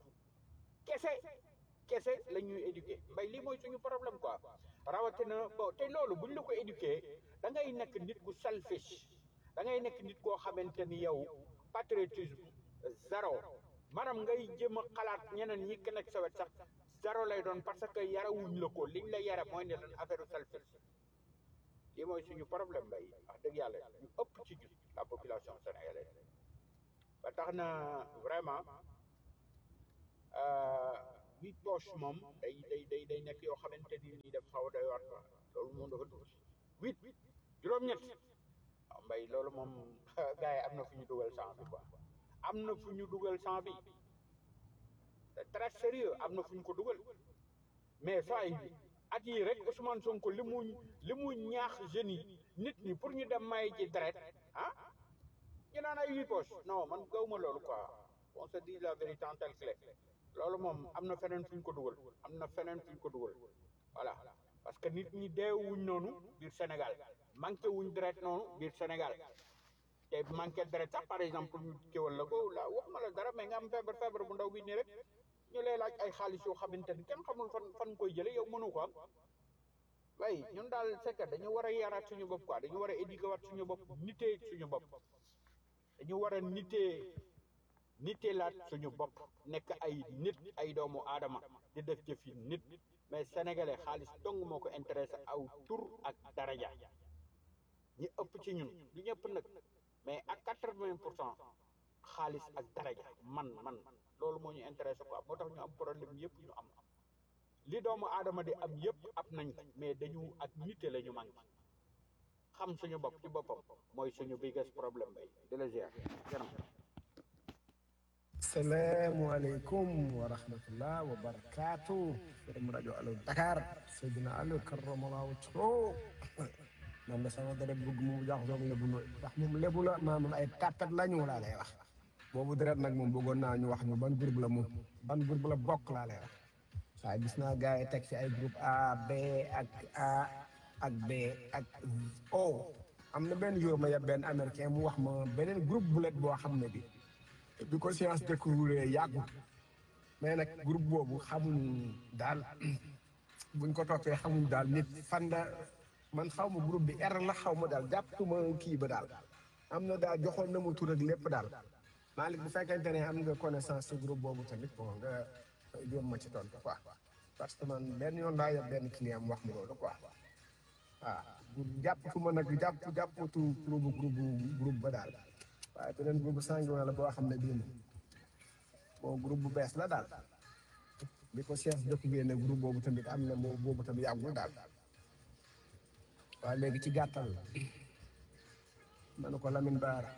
kese la ñuy éduquer mbay lii mooy suñu problème quoi rawatina bon te loolu buñ la ko éduquer da ngay nekk nit bu selfish da ngay nekk nit koo xamante ni yow patriotisme zéro maanaam ngay jéem a xalaat ñeneen ñi nekk sa wet sax zéro lay doon parce que yarawuñ la ko liñ la yare mooy ne lan affaire selfish lii mooy suñu problème bay wax dëgg yàlla ñu ëpp ci ñun la population sénégalaise ba tax na vraiment huit poches moom day nekk yoo xamante ni nii def xaw a doy waar quoi loolu moom dafa dugg huit juróom-ñett waaw mbay loolu moom gars yi am na fu ñu dugal sang bi quoi am na fu ñu dugal sang bi c'est très sérieux am na fu ñu ko dugal mais saa yi at yii rek Ousmane Sonko li mu ñaax jeunes yi nit ñi pour ñu dem may ji deret ah ñu naan ay huit poches non man gawma loolu quoi on se dit la vérité en telle clé loolu moom am na feneen fu ñu ko dugal am na feneen fu ñu ko dugal voilà parce que nit ñi deewuñ noonu biir Sénégal manqué wuñ deret noonu biir Sénégal te manqué deret sax par exemple ñu kéwal la ko la waxuma la dara mais nga am feebar bu ndaw bi nii rek ñu lay laaj ay xaalis yoo xamante ni kenn xamul fan koy jële yow mënu ko am waaye ñun daal c'est que dañu war a yaraat suñu bopp quoi dañu war a éduquer waat suñu bopp nitee suñu bopp dañu war a nitee laat suñu bopp nekk ay nit ay doomu aadama di def jëf yi nit mais sénégalais xaalis dong moo ko intéressé aw tur ak daraja ñi ëpp ci ñun du ñëpp nag mais ak 80% xaalis ak daraja man loolu moo ñu intéressé quoi moo tax ñu am problème yëpp ñu am li doomu aadama di am yëpp ab nañ ko mais dañu ak nite la ñu manqué xam suñu bopp ci boppam mooy suñu biggest problème bay de la ziar yaram salaamualeykum wa rahmatullah wa barakaatu from rajo Allo Dakar Seydina Allo karramallahu wajhahu man la sama deret bëgg mu jox doom lebu ndax moom lebu la maanaam ay tapet lañu laa lay wax boobu deret nag moom bëggoon naa ñu wax ñu ban groupe la moom ban groupe la bokk laa lay wax waaye gis naa gars yi teg ci ay groupe A B ak A ak B ak O am na benn jour ma yeb benn américain mu wax ma beneen groupe bulet boo xam ne bi ko science découvrir yàggul mais nag groupe boobu xamuñ daal buñ ko toppee xamuñ daal nit fan la man xaw ma groupe bi R la xaw ma daal jàppuma kii ba daal am na daal joxoon na mu tur ak lépp daal Malick bu fekkente ne am nga connaissance ci groupe boobu tamit bon nga jéem ma ci tontu quoi parce que man benn yoon laa yeb benn client wax ma loolu quoi waaw jàppatuma nag jàppatu groupe ba daal waaye beneen groupe sanguin la boo xam ne bii moom groupe bu bees la daal bi ko chef découvert ne groupe boobu tamit am na moo boobu tamit yàggul daal waaye léegi ci gàttal ma ne ko Lamine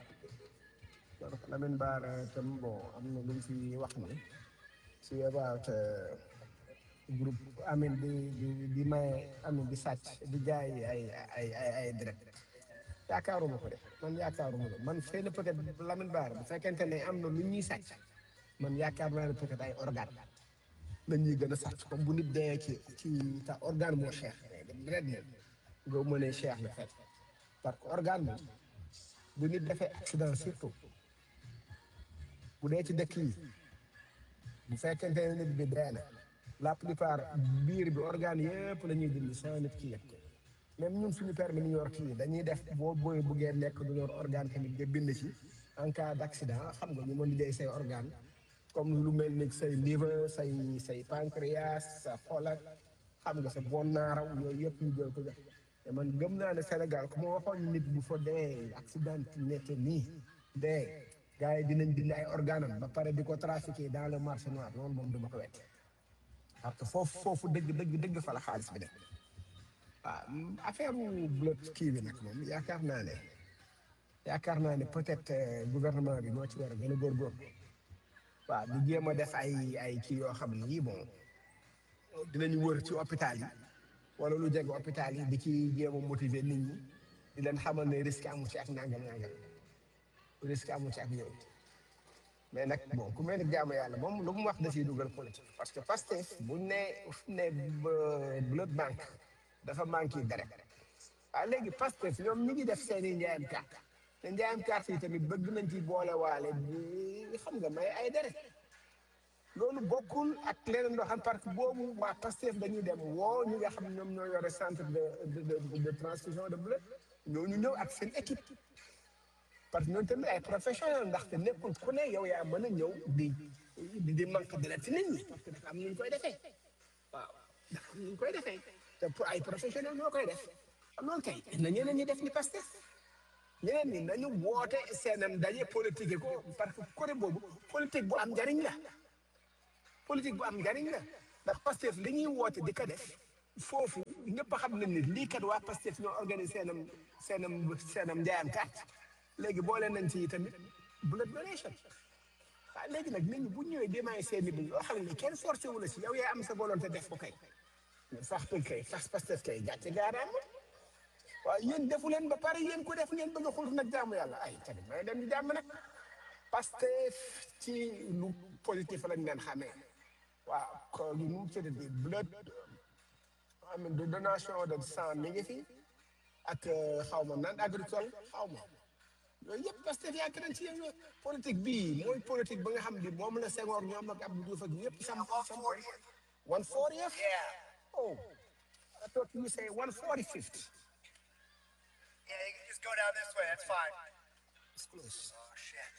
Bara tam bon am na lu mu fi wax ni si about groupe Amine di maye Amine di sàcc di jaay ay direct yaakaaruma ko de man yaakaaruma ko man xëy na peut-être Lamine Bara bu fekkente ne am na lu ñuy sàcc man yaakaar naa ne peut-être ay organe la ñuy gën a sàcc comme bu nit dee ci ta organe moo cher red moom nga mënee cher la fet parce que organe moom bu nit defee accident surtout bu dee ci dëkk yi bu fekkente ne nit bi dee na la plupart biir bi organe yëpp la ñuy dindi sans nit ki yëpp même ñun suñu permis ñu yor kii dañuy def boo booy buggee nekk du yor organe tamit nga bind ci en cas d'accident xam nga ñu mën di jëy say organe comme lu mel ni say liver say pancréas sa xol ak xam nga sa bon naaraw yooyu yëpp ñu jël ko jox te man gëm naa ne Sénégal ku ma waxoon nit bu fa dee accident nekk nii dee gars yi dinañ dindi ay organe am ba pare di ko trafiquer dans le marché noir loolu moom duma ko wet parce que foofu dëgg fa la xaalis bi def waaw affaire bloc kii bi nag moom yaakaar naa ne peut-être gouvernement bi moo ci war a gën a góorgóorlu waaw di jéem a def ay kii yoo xam ne yii bon dinañu wër ci hôpital yi wala lu jege hôpital yi di ci jéem a motiver nit ñi di leen xamal ne risque amu ci ak nangam risque amu ci ak yooyu mais nag bon ku mel ni jaamu yàlla moom lu mu wax da ciy dugal politique parce que Pastef buñ ne blood bank dafa manqué deret waaye léegi Pastef ñoom ñi ngi def seen i njaayam carte te njaayam carte yi tamit bëgg nañ ci boole waale bi xam nga may ay deret loolu bokkul ak leneen loo xam parce que boobu waa Pastef dañuy dem woo ñi nga xam ñoom ñoo yore centre de transfusion de bleu ñooñu ñëw ak seen équipe parce que ñooñu tamit ay professionnel ndaxte nekkul ku ne yow yaa mën a ñëw di manque deret ci nit ñi parce que dafa am nu ñu koy defee waaw dafa am nu ñu koy defee te pour ay professionnel ñoo koy def loolu kay na ñeneen ñi def ni Pastef ñeneen ñi nañu woote seenam daje politique ko parce que côté boobu politique bu am njariñ la politique bu am njariñ la ndax Pastef li ñuy woote di ko def foofu ñëpp xam nañ ni lii kat waa Pastef ñoo organisé seenam njaayam carte léegi boole nañ ci tamit blood donation waaw léegi nag nit ñi bu ñëwee démaay seen bi loo xam ne kenn forcé wu la si yow yaa am sa volonté def ko kay fax kay fax Pastef kay gàcce gaaraam waaw yéen defu leen ba pare yéen ku def ngeen bëgg a xul nag jàmm yàlla ay tamit may dem di jàmm nag Pastef ci lu positif lañ leen xamee waaw ko nu mu tuddati blood de donation de sang mi ngi fi ak xaw ma nan agricole xaw ma yooyu yëpp Pastef yaa nañ ci yow politique bii mooy politique ba nga xam ni moom la Senghor ñoom ak Abdou Diouf ak ñëpp sam 140th oh I thought you say 145th. Yeah, you can just go down this way. That's fine. It's close. Oh, shit.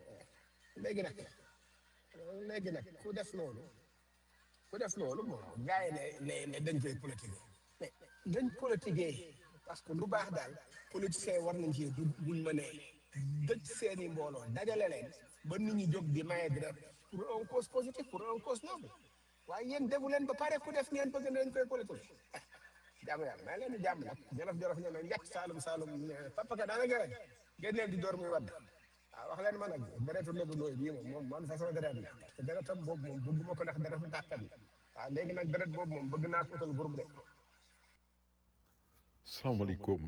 léegi nag ku def loolu moom gars yi ne dañ koy politique mais dañ politiquer parce que lu baax daal politiciens war nañ ci buñ mënee dëj seeni mbooloo dajale leen ba nit ñi jóg di maye dara pour un cause positif pour un cause noble waaye yéen defu leen ba pare ku def ngeen bëgg nañ koy politique jàmm yàlla may leen di jàmm nag jolof ñoo ne njëkk saalum papa ka daanaka rek génneel di door muy wadd waaw wax leen ma nag deretu Ndongo Lo bii moom man façon deret la parce que deretam boobu moom bëgguma ko ndax deretu tàkkat la waaw léegi nag deret boobu moom bëgg naa ko utal groupe de. salaamaaleykum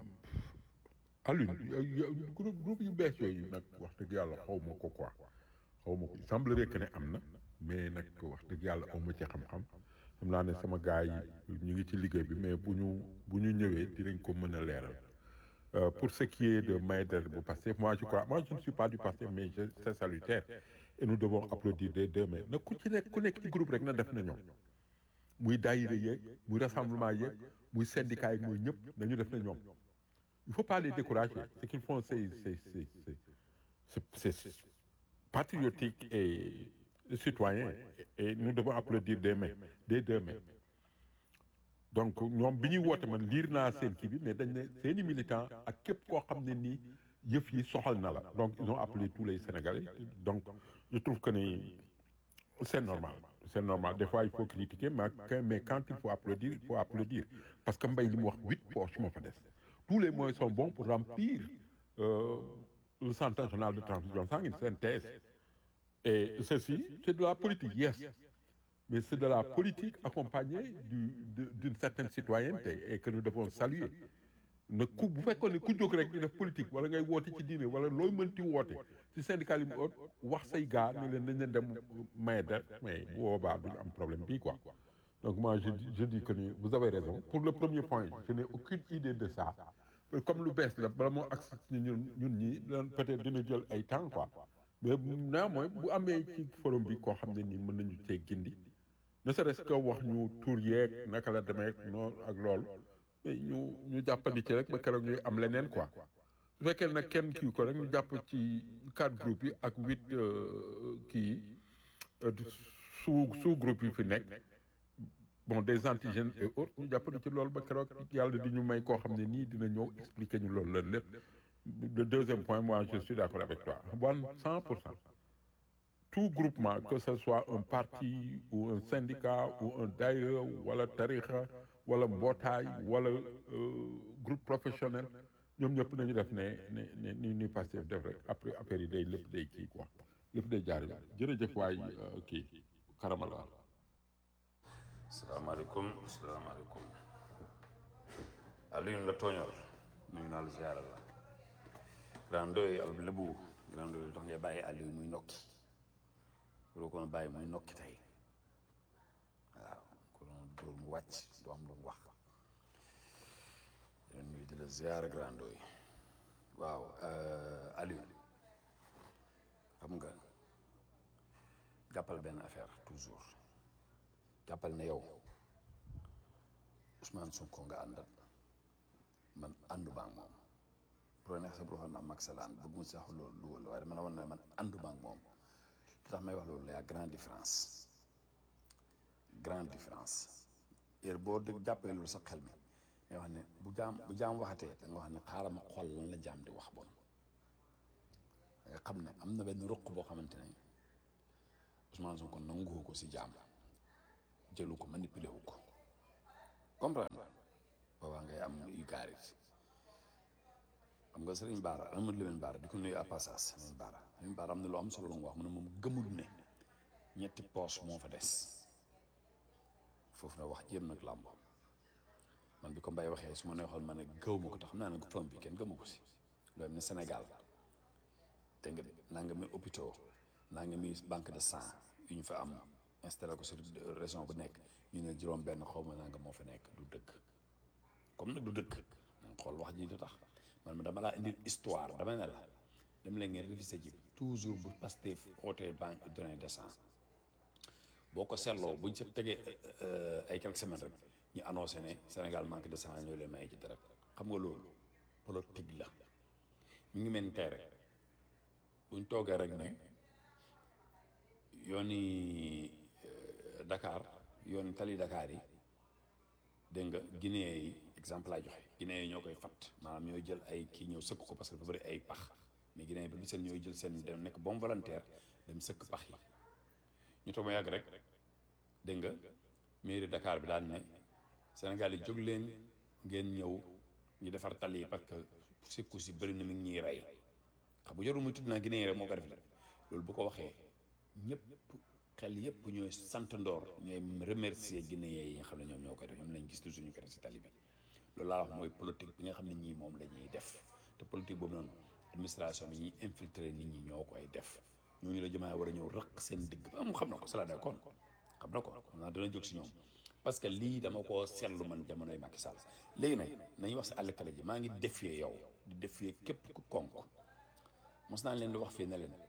Alioune groupe yu bees yooyu nag wax dëgg yàlla xaw ma ko quoi xaw ma ko il semblerait que ne am na mais nag wax dëgg yàlla aw ma ci xam-xam xam naa ne sama gars yi ñu ngi ci liggéey bi mais bu ñu ñëwee dinañ ko mën a leeral. Pour ce qui est de Maïdel bu Pastef moi je ne suis pas du Pastef mais c'est salutaire et nous devons applaudir des deux mains na ku nekk ci groupe rek na def na ñoom muy daayira yeeg muy rassemblement yeeg muy syndicat yeeg muy ñëpp nañu def na ñoom il faut pas les décourager ce qu'ils font c'est patriotique et citoyen et nous devons applaudir des deux mains donc ñoom bi ñuy woote man liir naa seen kii bi mais dañ ne seeni militant ak képp koo xam ne nii yëf yi soxal na la donc ils ont appelé tous les Sénégalais donc je trouve que ni c'est normal des fois il faut critiquer mais quand il faut applaudir parce que Mbaye li mu wax 8 poches moo fa des tous les moyens sont bons pour remplir le Centre national de transfusion sanguine CNTS et ceci c'est de la politique yes mais c'est de la politique accompagnée d'une certaine citoyenneté et que nous devons saluer ne ku bu fekkoon ne ku jóg rek di def politique wala ngay woote ci diine wala looy mënti woote ci syndicat yi mu wax say gars ne leen nañ leen dem maye der mais bu boobaa duñu am problème bii quoi donc moi je dis que ni vous avez raison pour le premier point je n'ai aucune idée de ça comme lu bees la bala moo accès ñun ñi peut-être dina jël ay temps quoi mais néanmoins bu amee ci forum bi koo xam ne nii mën nañu cee gindi ne serait-ce que wax ñu tur yeeg naka la demee noonu ak loolu ñu jàppandi ci rek ba keroog ñuy am leneen quoi su fekkee nag kenn kii ko rek ñu jàpp ci 4 groupes yi ak 8 sous groupe yi fi nekk bon des antigènes et autres ñu jàppandi ci loolu ba keroog yàlla di ñu may koo xam ne nii dina ñëw expliquer ñu loolu lan lépp le deuxième point moi je suis d'accord avec toi 100%. Tout groupement, que ce soit un parti ou un syndicat ou un daïra wala tarixa wala mbootaay wala groupe professionnel ñoom ñëpp nañu def ni Pastef def rek après affaire yi lépp day kii quoi lépp day jaar yoon jërëjëf waay kii karamala. salaamaaleykum Alioune la tooñal nuyu naa la ziar la grand doy al lébu grand doy tax ngay bàyyi Aliou muy nokki loo ko bàyyi muy nokki tey waaw ko doon dóor mu wàcc du am lu mu wax leen nuyu di la ziar grand doy waaw Aliou xam nga jàppal benn affaire toujours jàppal ne yow Ousmane Sonko nga àndal man ànduma ak moom bu la neex sa boroxoon na mag salaan bëgg mu sax loolu waaye dama la wan ne man ànduma ak moom li tax may wax loolu la grande différence heure boo dëgg jàppee loolu sa xel mi ngay wax ne bu jaam waxatee da nga wax ne xaaral ma xool lan la jaam di wax bon nga xam ne am na benn ruq boo xamante ne Ousmane Sonko nanguwoo ko si jaam jëlu ko manipulé wu ko comprendre boobaa ngay am yu gaarit xam nga Serigne Bara Amadou Lamine Bara di ko nuyu à passage Lamine Bara am na lu am solo lu mu wax mu ne moom gëmul ne ñetti poche moo fa des foofu na wax jéem nag làmbo man bi ko Mbaye waxee su ma neexoon ma ne gëw ma ko tax xam naa ne ko fam bi kenn gëmu ko si loolu ne Sénégal te nga naa nga mi hôpitaux naa nga mi banque de sang yu ñu fa am installé ko sur région bu nekk ñu ne juróom benn xaw ma naa nga moo fa nekk du dëkk comme nag du dëkk nañ xool wax ji du tax man dama laa indil histoire dama ne la dem leen ngeen révisé ji toujours bu Pastef ootee banque données de sang boo ko seetloo buñ sa tegee ay quelques semaines rek ñu annoncé ne Sénégal manque de sang ñoo leen may ci dara xam nga loolu politique la ñu ngi mel ni tey rek buñ toogee rek ne yooni Dakar yooni tali Dakar yi dégg nga Guinée yi exemple laa joxe Guinée yi ñoo koy fat maanaam ñooy jël ay kii ñëw sëkk ko parce que dafa bëri ay pax mais Guinée yi ba seen ñooy jël seen dem nekk bon volontaire dem sëkk pax yi ñu toog ma yàgg rek dégg nga mairie Dakar bi daan ne Sénégal yi jóg leen ngeen ñëw ñu defar tali yi parce que sikku si bëri na mi ngi ñuy rey xam bu jarul muy tudd naa Guinée yi rek moo ko def loolu bu ko waxee ñëpp xel yëpp ñooy sant ndoor ñooy remercier Guinéens yi nga xam ne ñoom ñoo koy def ñoom lañ gis toujours ñu ko def si tali bi loolu laa wax mooy politique bi nga xam ne ñii moom la ñuy def te politique boobu noonu administration bi ñuy infiltrer nit ñi ñoo koy def ñooñu la jëmaa war a ñëw rëq seen digg ba mu xam na ko cela d'accord xam na ko xam naa dana jóg si ñoom parce que lii dama koo seetlu man jamonoy Macky Sall léegi nag nañu wax si àll kala ji maa ngi défier yow di défier képp ku konk mos naa leen di wax fii ne leen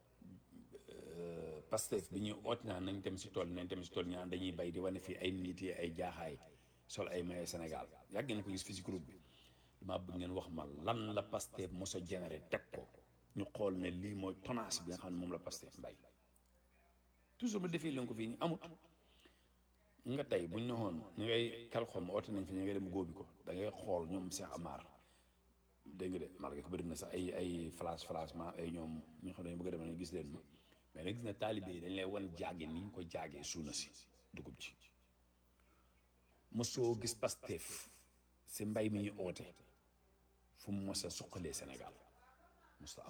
Pastef bi ñuy oot naa nañ dem si tool nañ dem si tool ñaan dañuy bay di wane fii ay nit yi ay jaaxaay sol ay maye Sénégal yàgg ngeen ko gis fii si groupe bi damaa bëgg ngeen wax ma lan la Pastef mos a généré teg ko ñu xool ne lii mooy tonnage bi nga xam ne moom la Pastef mbay toujours ba defee leen ko fii ñu amut nga tey buñ ne woon ñu ngay kalxom oote nañ fi ñu ngay dem góobi ko da ngay xool ñoom Cheikh Amar dégg nga de malgré que bëri na sax ay flash ma ay ñoom ñi nga xam ne dañu bëgg a dem nañ gis leen ma mais nag gis na taalibe yi dañ lay wan jaage ni ñu ko jaagee suuna si dugub ci mosoo gis Pastef si mbay mi ñu oote fu mu mos a suqalee Sénégal musta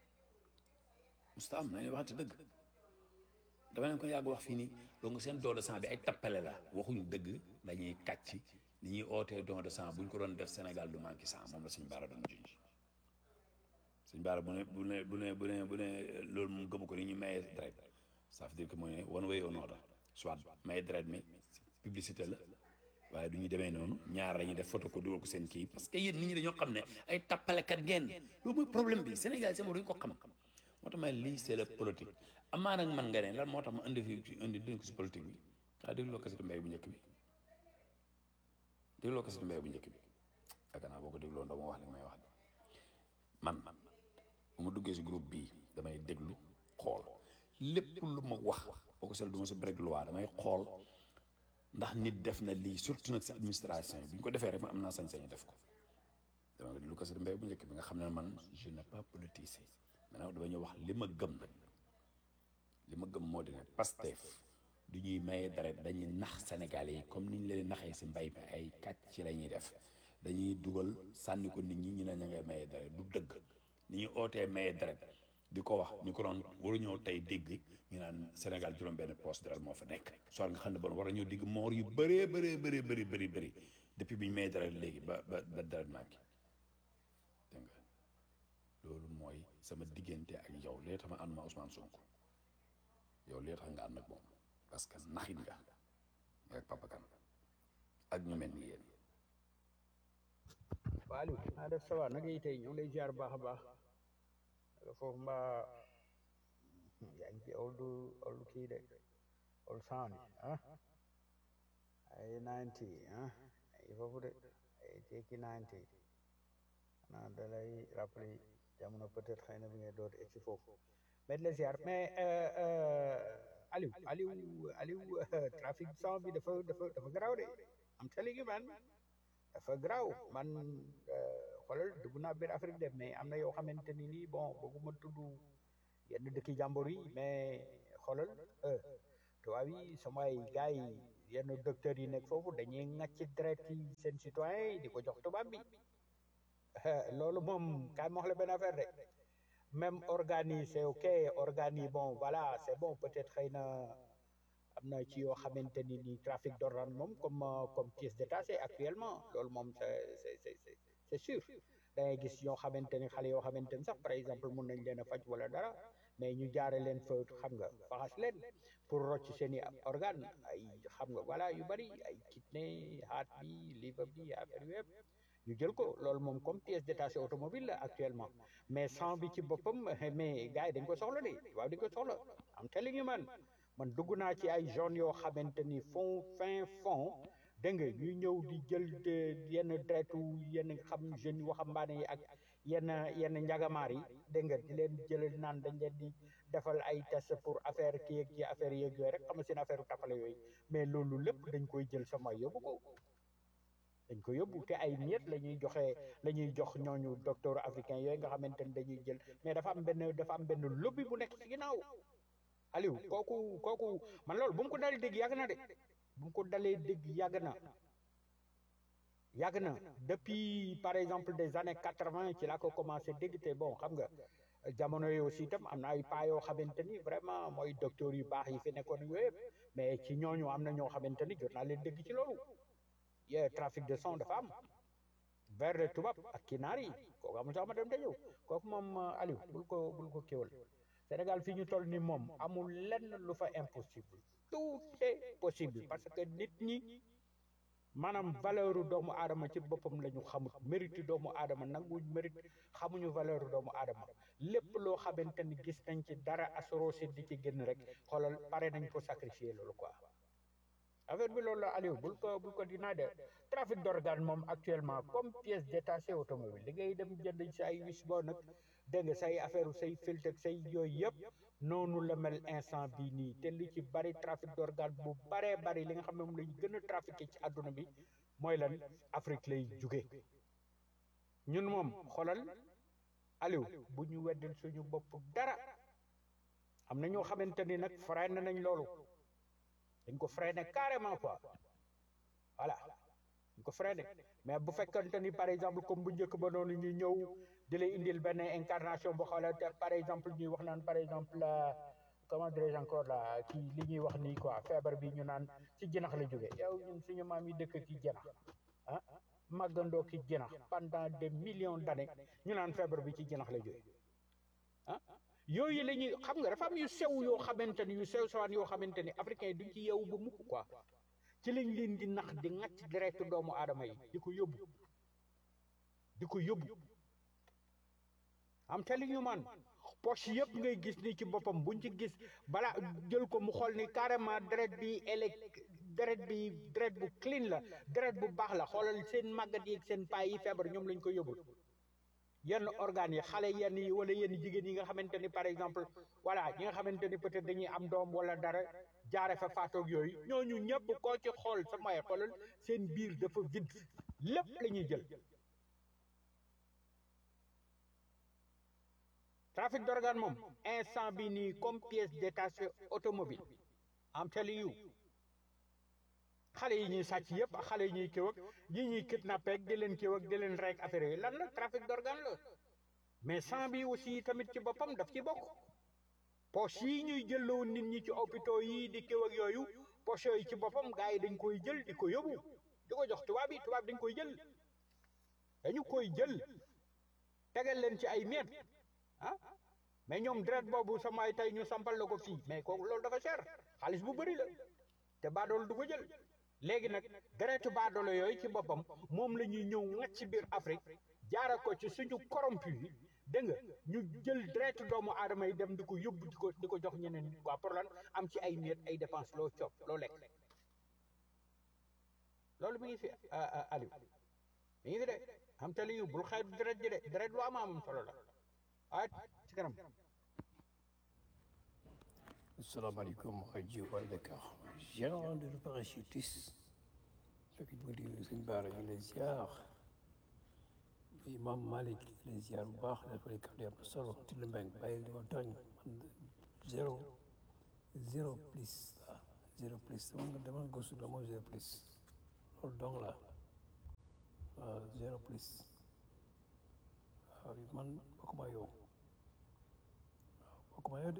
am nañu waxante dëgg dama leen ko yàgg wax fii nii donc seen don de sang bi ay tappale la waxuñu dëgg dañuy kàcc ni ñuy ootee don de sang bu ñu ko doon def Sénégal du manqué sang moom la suñu baara doon junj suñu baara bu ne loolu moom gëmu ko ni ñu mayee deret ça veut dire que mooy one way or another soit maye deret mi publicité la waaye du ñu demee noonu ñaar la ñuy def photo ko dugal ko seen kii parce que yéen nit ñi dañoo xam ne ay tappalekat ngeen loolu mooy problème bi Sénégal sama duñ ko xam moo tax ma lii c'est le politique amaa nag man nga ne lan moo tax ma indi ko si politique bi dégloo ko si mbéy bu njëkk bi yaakaar naa boo ko dégloo doo ma wax li may wax man bu ma duggee si groupe bii damay déglu xool lépp lu ma wax boo ko seetlu du ma si break loi damay xool ndax nit def na lii surtout nag si administration bi ñu ko defee rek man am naa sañ-sañu def ko dama nga déglu ko si mbéy bu njëkk bi nga xam ne man je n'ai pas politisé maintenant dama ñëw wax li ma gëm nag li ma gëm moo di ne Pastef du ñuy maye deret dañuy nax Sénégalais yi comme ni ñu leen naxee si mbay mi ay kàcc ci la ñuy def dañuy dugal sànni ko nit ñi ñu ne ña ngay maye deret du dëgg ni ñu ootee maye deret di ko wax ñu ko doon waru ñëw tey dégg ñu naan Sénégal juróom benn poste deret moo fa nekk soit nga xam ne bon war a ñëw dégg moor yu bëri depuis bi ñu maye deret léegi ba deret manqué dégg nga loolu mooy sama diggante ak yow lee tax ma ànd ma Ousmane Sonko yow lee tax nga ànd ak moom parce que naxit nga ak Papa Kane ak ñu mel ni yéen. waaw Aliou naa def ça va nag yi tey ñoo ngi lay ziar baax a baax foofu mbaa yaa ngi ci old kii de old sound ah ay 90 ah ay foofu de ay tekki 90 xanaa da lay rappeler jamono peut-être xëy na bi ngay doot egsi foofu mais la ziar mais Aliou trafic sang bi dafa garaaw de am telling you man dafa garaaw man xoolal dugg naa biir Afrique de mais am na yoo xamante ni nii bon bëgguma tudd yenn dëkki jàmbur yi mais xoolal tubaab yi samay gars yi yenn docteurs yi nekk foofu dañuy ŋàcc deret yi seen citoyen yi di ko jox tubaab bi loolu moom kaay ma wax la benn affaire de même organes yi c'est ok organes yi bon voilà c'est bon peut-être xëy na am na ci yoo xamante ni ni trafic d'organes moom comme pièce détachée actuellement loolu moom c'est sûr da ngay gis yoo xamante ni xale yoo xamante ni sax par exemple mun nañ leen a faj wala dara mais ñu jaare leen fa xam nga faxas leen pour rocc seen i organe ay xam nga voilà yu bari ay kidney heart bi liver bi affaire yëpp ñu jël ko loolu moom comme pièce détachée automobile la actuellement mais sang bi ci boppam mais gars yi dañ ko soxla de waaw dañ ko soxla am telling you man dugg naa ci ay zones yoo xamante ni fin fond dégg nga ñuy ñëw di jël yenn deretu yenn xam jeunes yi waxambaane yi ak yenn njagamaar yi dégg nga di leen jël naan dañ leen di defal ay test pour affaire kii ak ci affaire yeeg yooyu rek xam nga seen affaire tapale yooyu mais loolu lépp dañ koy jël sama yóbbu ko dañ ko yóbbu te ay miet la ñuy jox ñooñu docteur africain yooyu nga xamante ni dañuy jël mais dafa am benn lobby bu nekk ci ginnaaw Aliou kooku man loolu bu mu ko dalee dégg yàgg na de bu mu ko dalee dégg yàgg na depuis par exemple des années 80 ci laa ko commencé dégg te bon xam nga jamono yooyu aussi itam am na ay pas yoo xamante ni vraiment mooy docteur yu baax yi fi nekkoon yooyu yëpp mais ci ñooñu am na ñoo xamante ni jot naa leen dégg ci loolu trafic de sang dafa am vers le tubaab ak kinaar yi kooku amul sax ma dem te ñëw kooku moom Aliou bul ko kéwal Sénégal fi ñu toll ni moom amul lenn lu fa impossible tout est possible parce que nit ñi maanaam valeur doomu aadama ci boppam la ñu xamut mérite doomu aadama nanguñ mérite xamuñu valeur doomu aadama lépp loo xamante ni gis nañ ci dara assuré di ci génn rek xoolal pare nañ ko sacrifier loolu quoi affaire bi loolu la Aliou bul ko dinaa de trafic d'organe moom actuellement comme pièce détachée automobile li ngay dem jënd sa ay wis boo nag dégg nga say affaire say filtre ak say yooyu yëpp noonu la mel instant bii nii te li ci bari trafic d'organe bu baree bari li nga xam ne moom lañ gën a trafiqué ci àdduna bi mooy lan Afrique lay jóge ñun moom xoolal Aliou bu ñu weddil suñu bopp dara am na ñoo xamante ni nag freiné nañ loolu dañ ko freiné carrément quoi voilà dañ ko freiné mais bu fekkante ni par exemple comme bu njëkk ba noonu ñu ñëw di lay indil benn incarnation boo xoolee par exemple ñuy wax naan par exemple comment dirais-je encore là kii li ñuy wax nii quoi feebar bi ñu naan ci jinax la jóge yow ñun suñu maam yi dëkk ki jinax ah màggandoo ki jinax pendant des millions d'années ñu naan feebar bi ci jinax la jóge ah yooyu la ñuy xam nga dafa am yu sew yoo xamante ni yu sew sewaan yoo xamante ni africain yi duñ ci yeewu ba mukk quoi ci lañ leen di nax di ŋàcc direct doomu aadama yi di ko yóbbu am telling you man poche yëpp ngay gis ni ci boppam buñ ci gis bala jël ko mu xool ni carrément deret bu clean la deret bu baax la xoolal seen màggat yi ak seen paay yi feebar ñoom lañ ko yóbbul yenn organes yi xale yenn yi wala yenn jigéen yi nga xamante ni par exemple voilà ñi nga xamante ni peut-être dañuy am doom wala dara jaare fa faatoog yooyu ñooñu ñëpp koo ci xool sa may xoolal seen biir dafa vide lépp la ñuy jël trafic d'organe moom instant bi nii comme pièce détachée automobile am telling you xale yi ñuy sàcc yëpp xale yi ñuy kéw ak yi ñuy kidnappé ak di leen kéw ak di leen rek affaire yooyu lan la trafic d'organe la mais sang bi aussi tamit ci boppam daf ci bokk poche yi ñuy jëlloo nit ñi ci hôpitaux yi di kéw ak yooyu poche yooyu ci boppam gars yi dañ koy jël di ko yóbbu di ko jox tubaab yi tubaab dañ koy jël dañu koy jël tegal leen ci ay miet ah mais ñoom deret boobu samay tey ñu sampal la ko fii mais kooku loolu dafa cher xaalis bu bëri la te baadoolo du ko jël léegi nag deretu baadoolo yooyu ci boppam moom la ñuy ñëw ŋàcc ci biir Afrique jaara ko ci suñu corrompu yi dégg nga ñu jël deretu doomu aadama yi dem di ko yóbbu di ko jox ñeneen nit quoi pour lan am ci ay miet ay dépense loo coob loo lekk loolu mi ngi fi Aliou mi ngi fi de am tali yu bul xeeb deret ji de deret lu am solo la ah ci kanam. asalaamaaleykum rajo Wala Dakar gérant de parachutiste fekk ñu di sëñ Baara ñu lay ziar Imam Malick lay ziar bu baax dafa lay kàddu am solo ti la mbeng bàyyi li ma tooñ man zéro plus zéro plus dama gëstu la mooy zéro plus loolu dong la waaw zéro plus waaw man bokkuma yow bokkuma yow de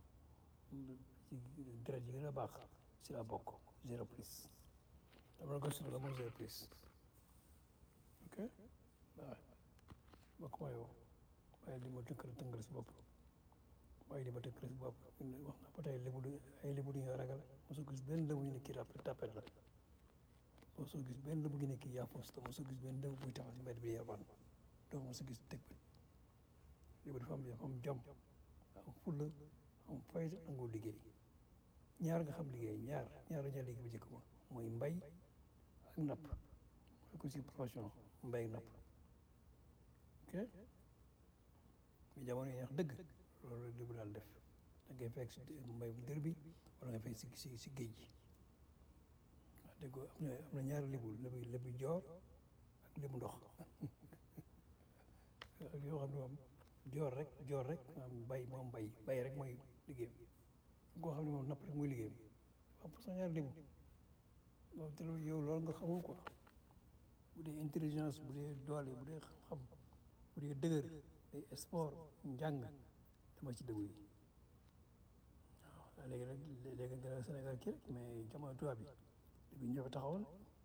ci deret yi gën a baax si la bokk zéro plus dama gëstu la mooy zéro plus ok waaw bokkuma yow waaye li ma tënkal si bopp waaye li ma tënkal si bopp wax na ba tey lébu ay lébu du ñu ragal mosoo gis benn lébu ñu ne kii tapet la mosoo gis benn lébu ñu ne kii yaafus la mosoo gis benn lébu buy taxaw si mbedd bi yarbaan donc mosoo gis teg bi lébu dafa am jom am fulla am fayda nangoo liggéey ñaar nga xam liggéey ñaar la ñu liggéey bu njëkk ba mooy mbay ak napp mooy ko si profession mbay ak napp ok mi jamono yi ñax dëgg loolu lébu daal def da ngay fekk si mbay bu dër bi wala nga fekk si géej gi wax dëgg am na ñaari lébu joor ak lébu ndox ak yoo xam ne moom joor rek am bay rek mooy liggéey koo xam ne moom napp rek mooy liggéey am pour ñaari lébu loolu te yow loolu nga xamul quoi bu dee intelligence bu dee doole bu dee xam bu dee dëgër day sport njàng dama ci dëgg yi waaw léegi nag Sénégal kii rek mais jamono tubaab bi ñoo fi taxawoon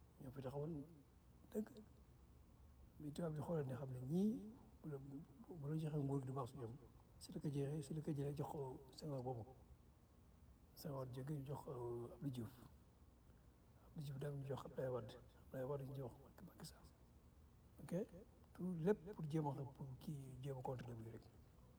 dëgg bi tubaab bi xoolal ne xam ne ñii bu la joxee nguur du baax su ñoom si la ko jëlee jox ko Senghor boobu Senghor jóge jox Abdou Diouf dem jox Abdoulaye Wade jox Macky Sall ok tout lépp pour jéem a xam pour kii jéem a contrôler bi rek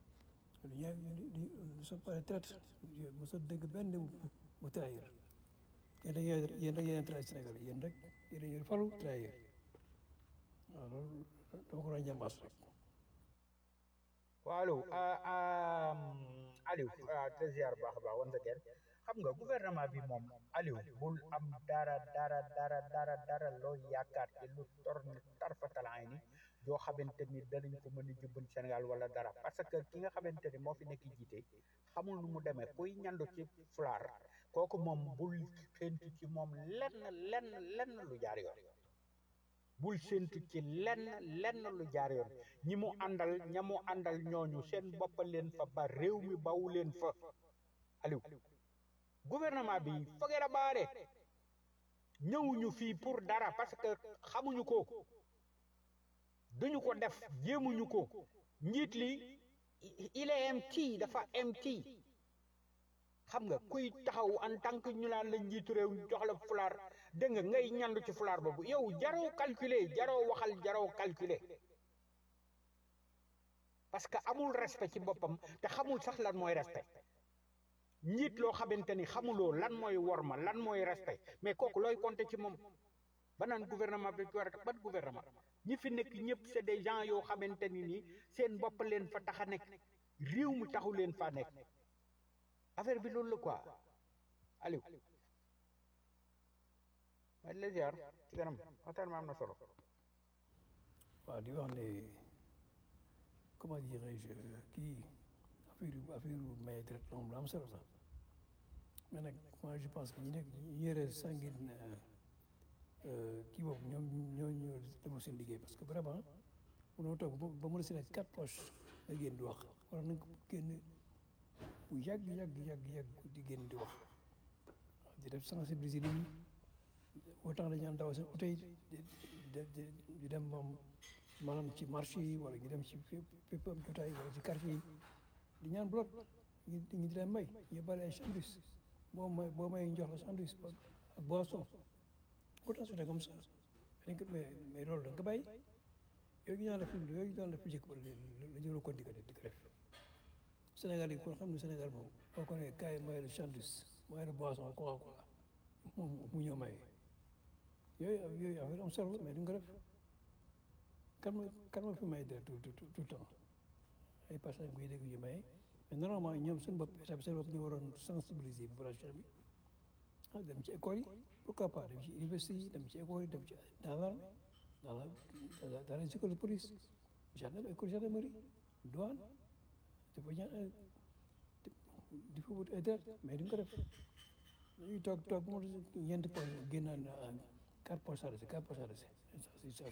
nous sommes pas traite mosoo dégg benn bu trahir yéen rek yéen trahir Sénégal yéen rek yéen falu trahir waaw loolu dama ko doon jàmbaas rek. waaw allo Aliou te ziar baax a baax once again xam nga gouvernement bi moom Aliou bul am dara loo yaakaar te lu tarfatalaay ni yoo xamante ni danañ ko mën a jubban Sénégal wala dara parce que ki nga xamante ni moo fi nekk jiite xamul nu mu demee kuy ñandu ci fulaar kooku moom bul séntu ci moom lenn lu jaar yoon bul séntu ci lenn lu jaar yoon ñi mu àndal ñooñu seen bopp leen fa ba réew mi bawu leen fa Aliou gouvernement bi fogeera baare ñëwuñu fii pour dara parce que xamuñu ko duñu ko def jéemuñu ko njiit li il est empty dafa empty xam nga kuy taxaw en tant que ñu laan la njiitu réew jox la fulaar dégg nga ngay ñandu ci fulaar boobu yow jaroo calculer jaroo waxal jaroo calculer parce que amul respect ci boppam te xamul sax lan mooy respect njiit loo xamante ni xamuloo lan mooy worma lan mooy respect mais kooku looy compter ci moom ba naan gouvernement bi war a ban gouvernement ñi fi nekk ñëpp c'est des gens yoo xamante ni nii seen bopp leen fa tax a nekk réew mi taxu leen fa nekk affaire bi loolu la quoi Aliou ma la ziar ci kanam waxtaan ma am na solo. waaw di wax ne comment dirais-je kii affaire may deret moom la am solo sax mais nag moi je pense que ñi nekk ñi yore sanguine kii boobu ñoo defu seen liggéey parce que vraiment mënoo toog ba mën a si nekk 4 poches nga génn di wax war nañ ko génn bu yàgg di génn di wax di def sensibiliser nit ñi autant dañu am daw seen oto yi di dem moom maanaam ci marché yi wala ñu dem ci fépp am jotaay wala ci quartier yi di ñaan bloc ñu di leen may ñu bari ay sandwich boo may ñu jox la sandwich ak boisson autant c'est comme ça mais loolu da nga ko bàyyi yooyu ñaan la fi jëkk ba la jëloo ko di ko def Sénégal yi kon xam ne Sénégal moom boo ko ne kaay may la sandwich may la boisson Coca-Cola mu ñëw may yooyu affaire am solo mais duñ ko def kan ma fi may def tout le temps ay personnes buy dégg ñu may mais normalement ñoom seen bopp état bi seen bopp ñu waroon sensibiliser population bi dem ci école yi pourquoi pas dem ci université yi dem ci école yi dem ci dans les écoles de police école gendarmerie douane dafa ñaan di fa wut ay deret mais duñ ko def dañuy toog toog moo ñeenti poche génnaan 4 poches arrêté 4 poches arrêté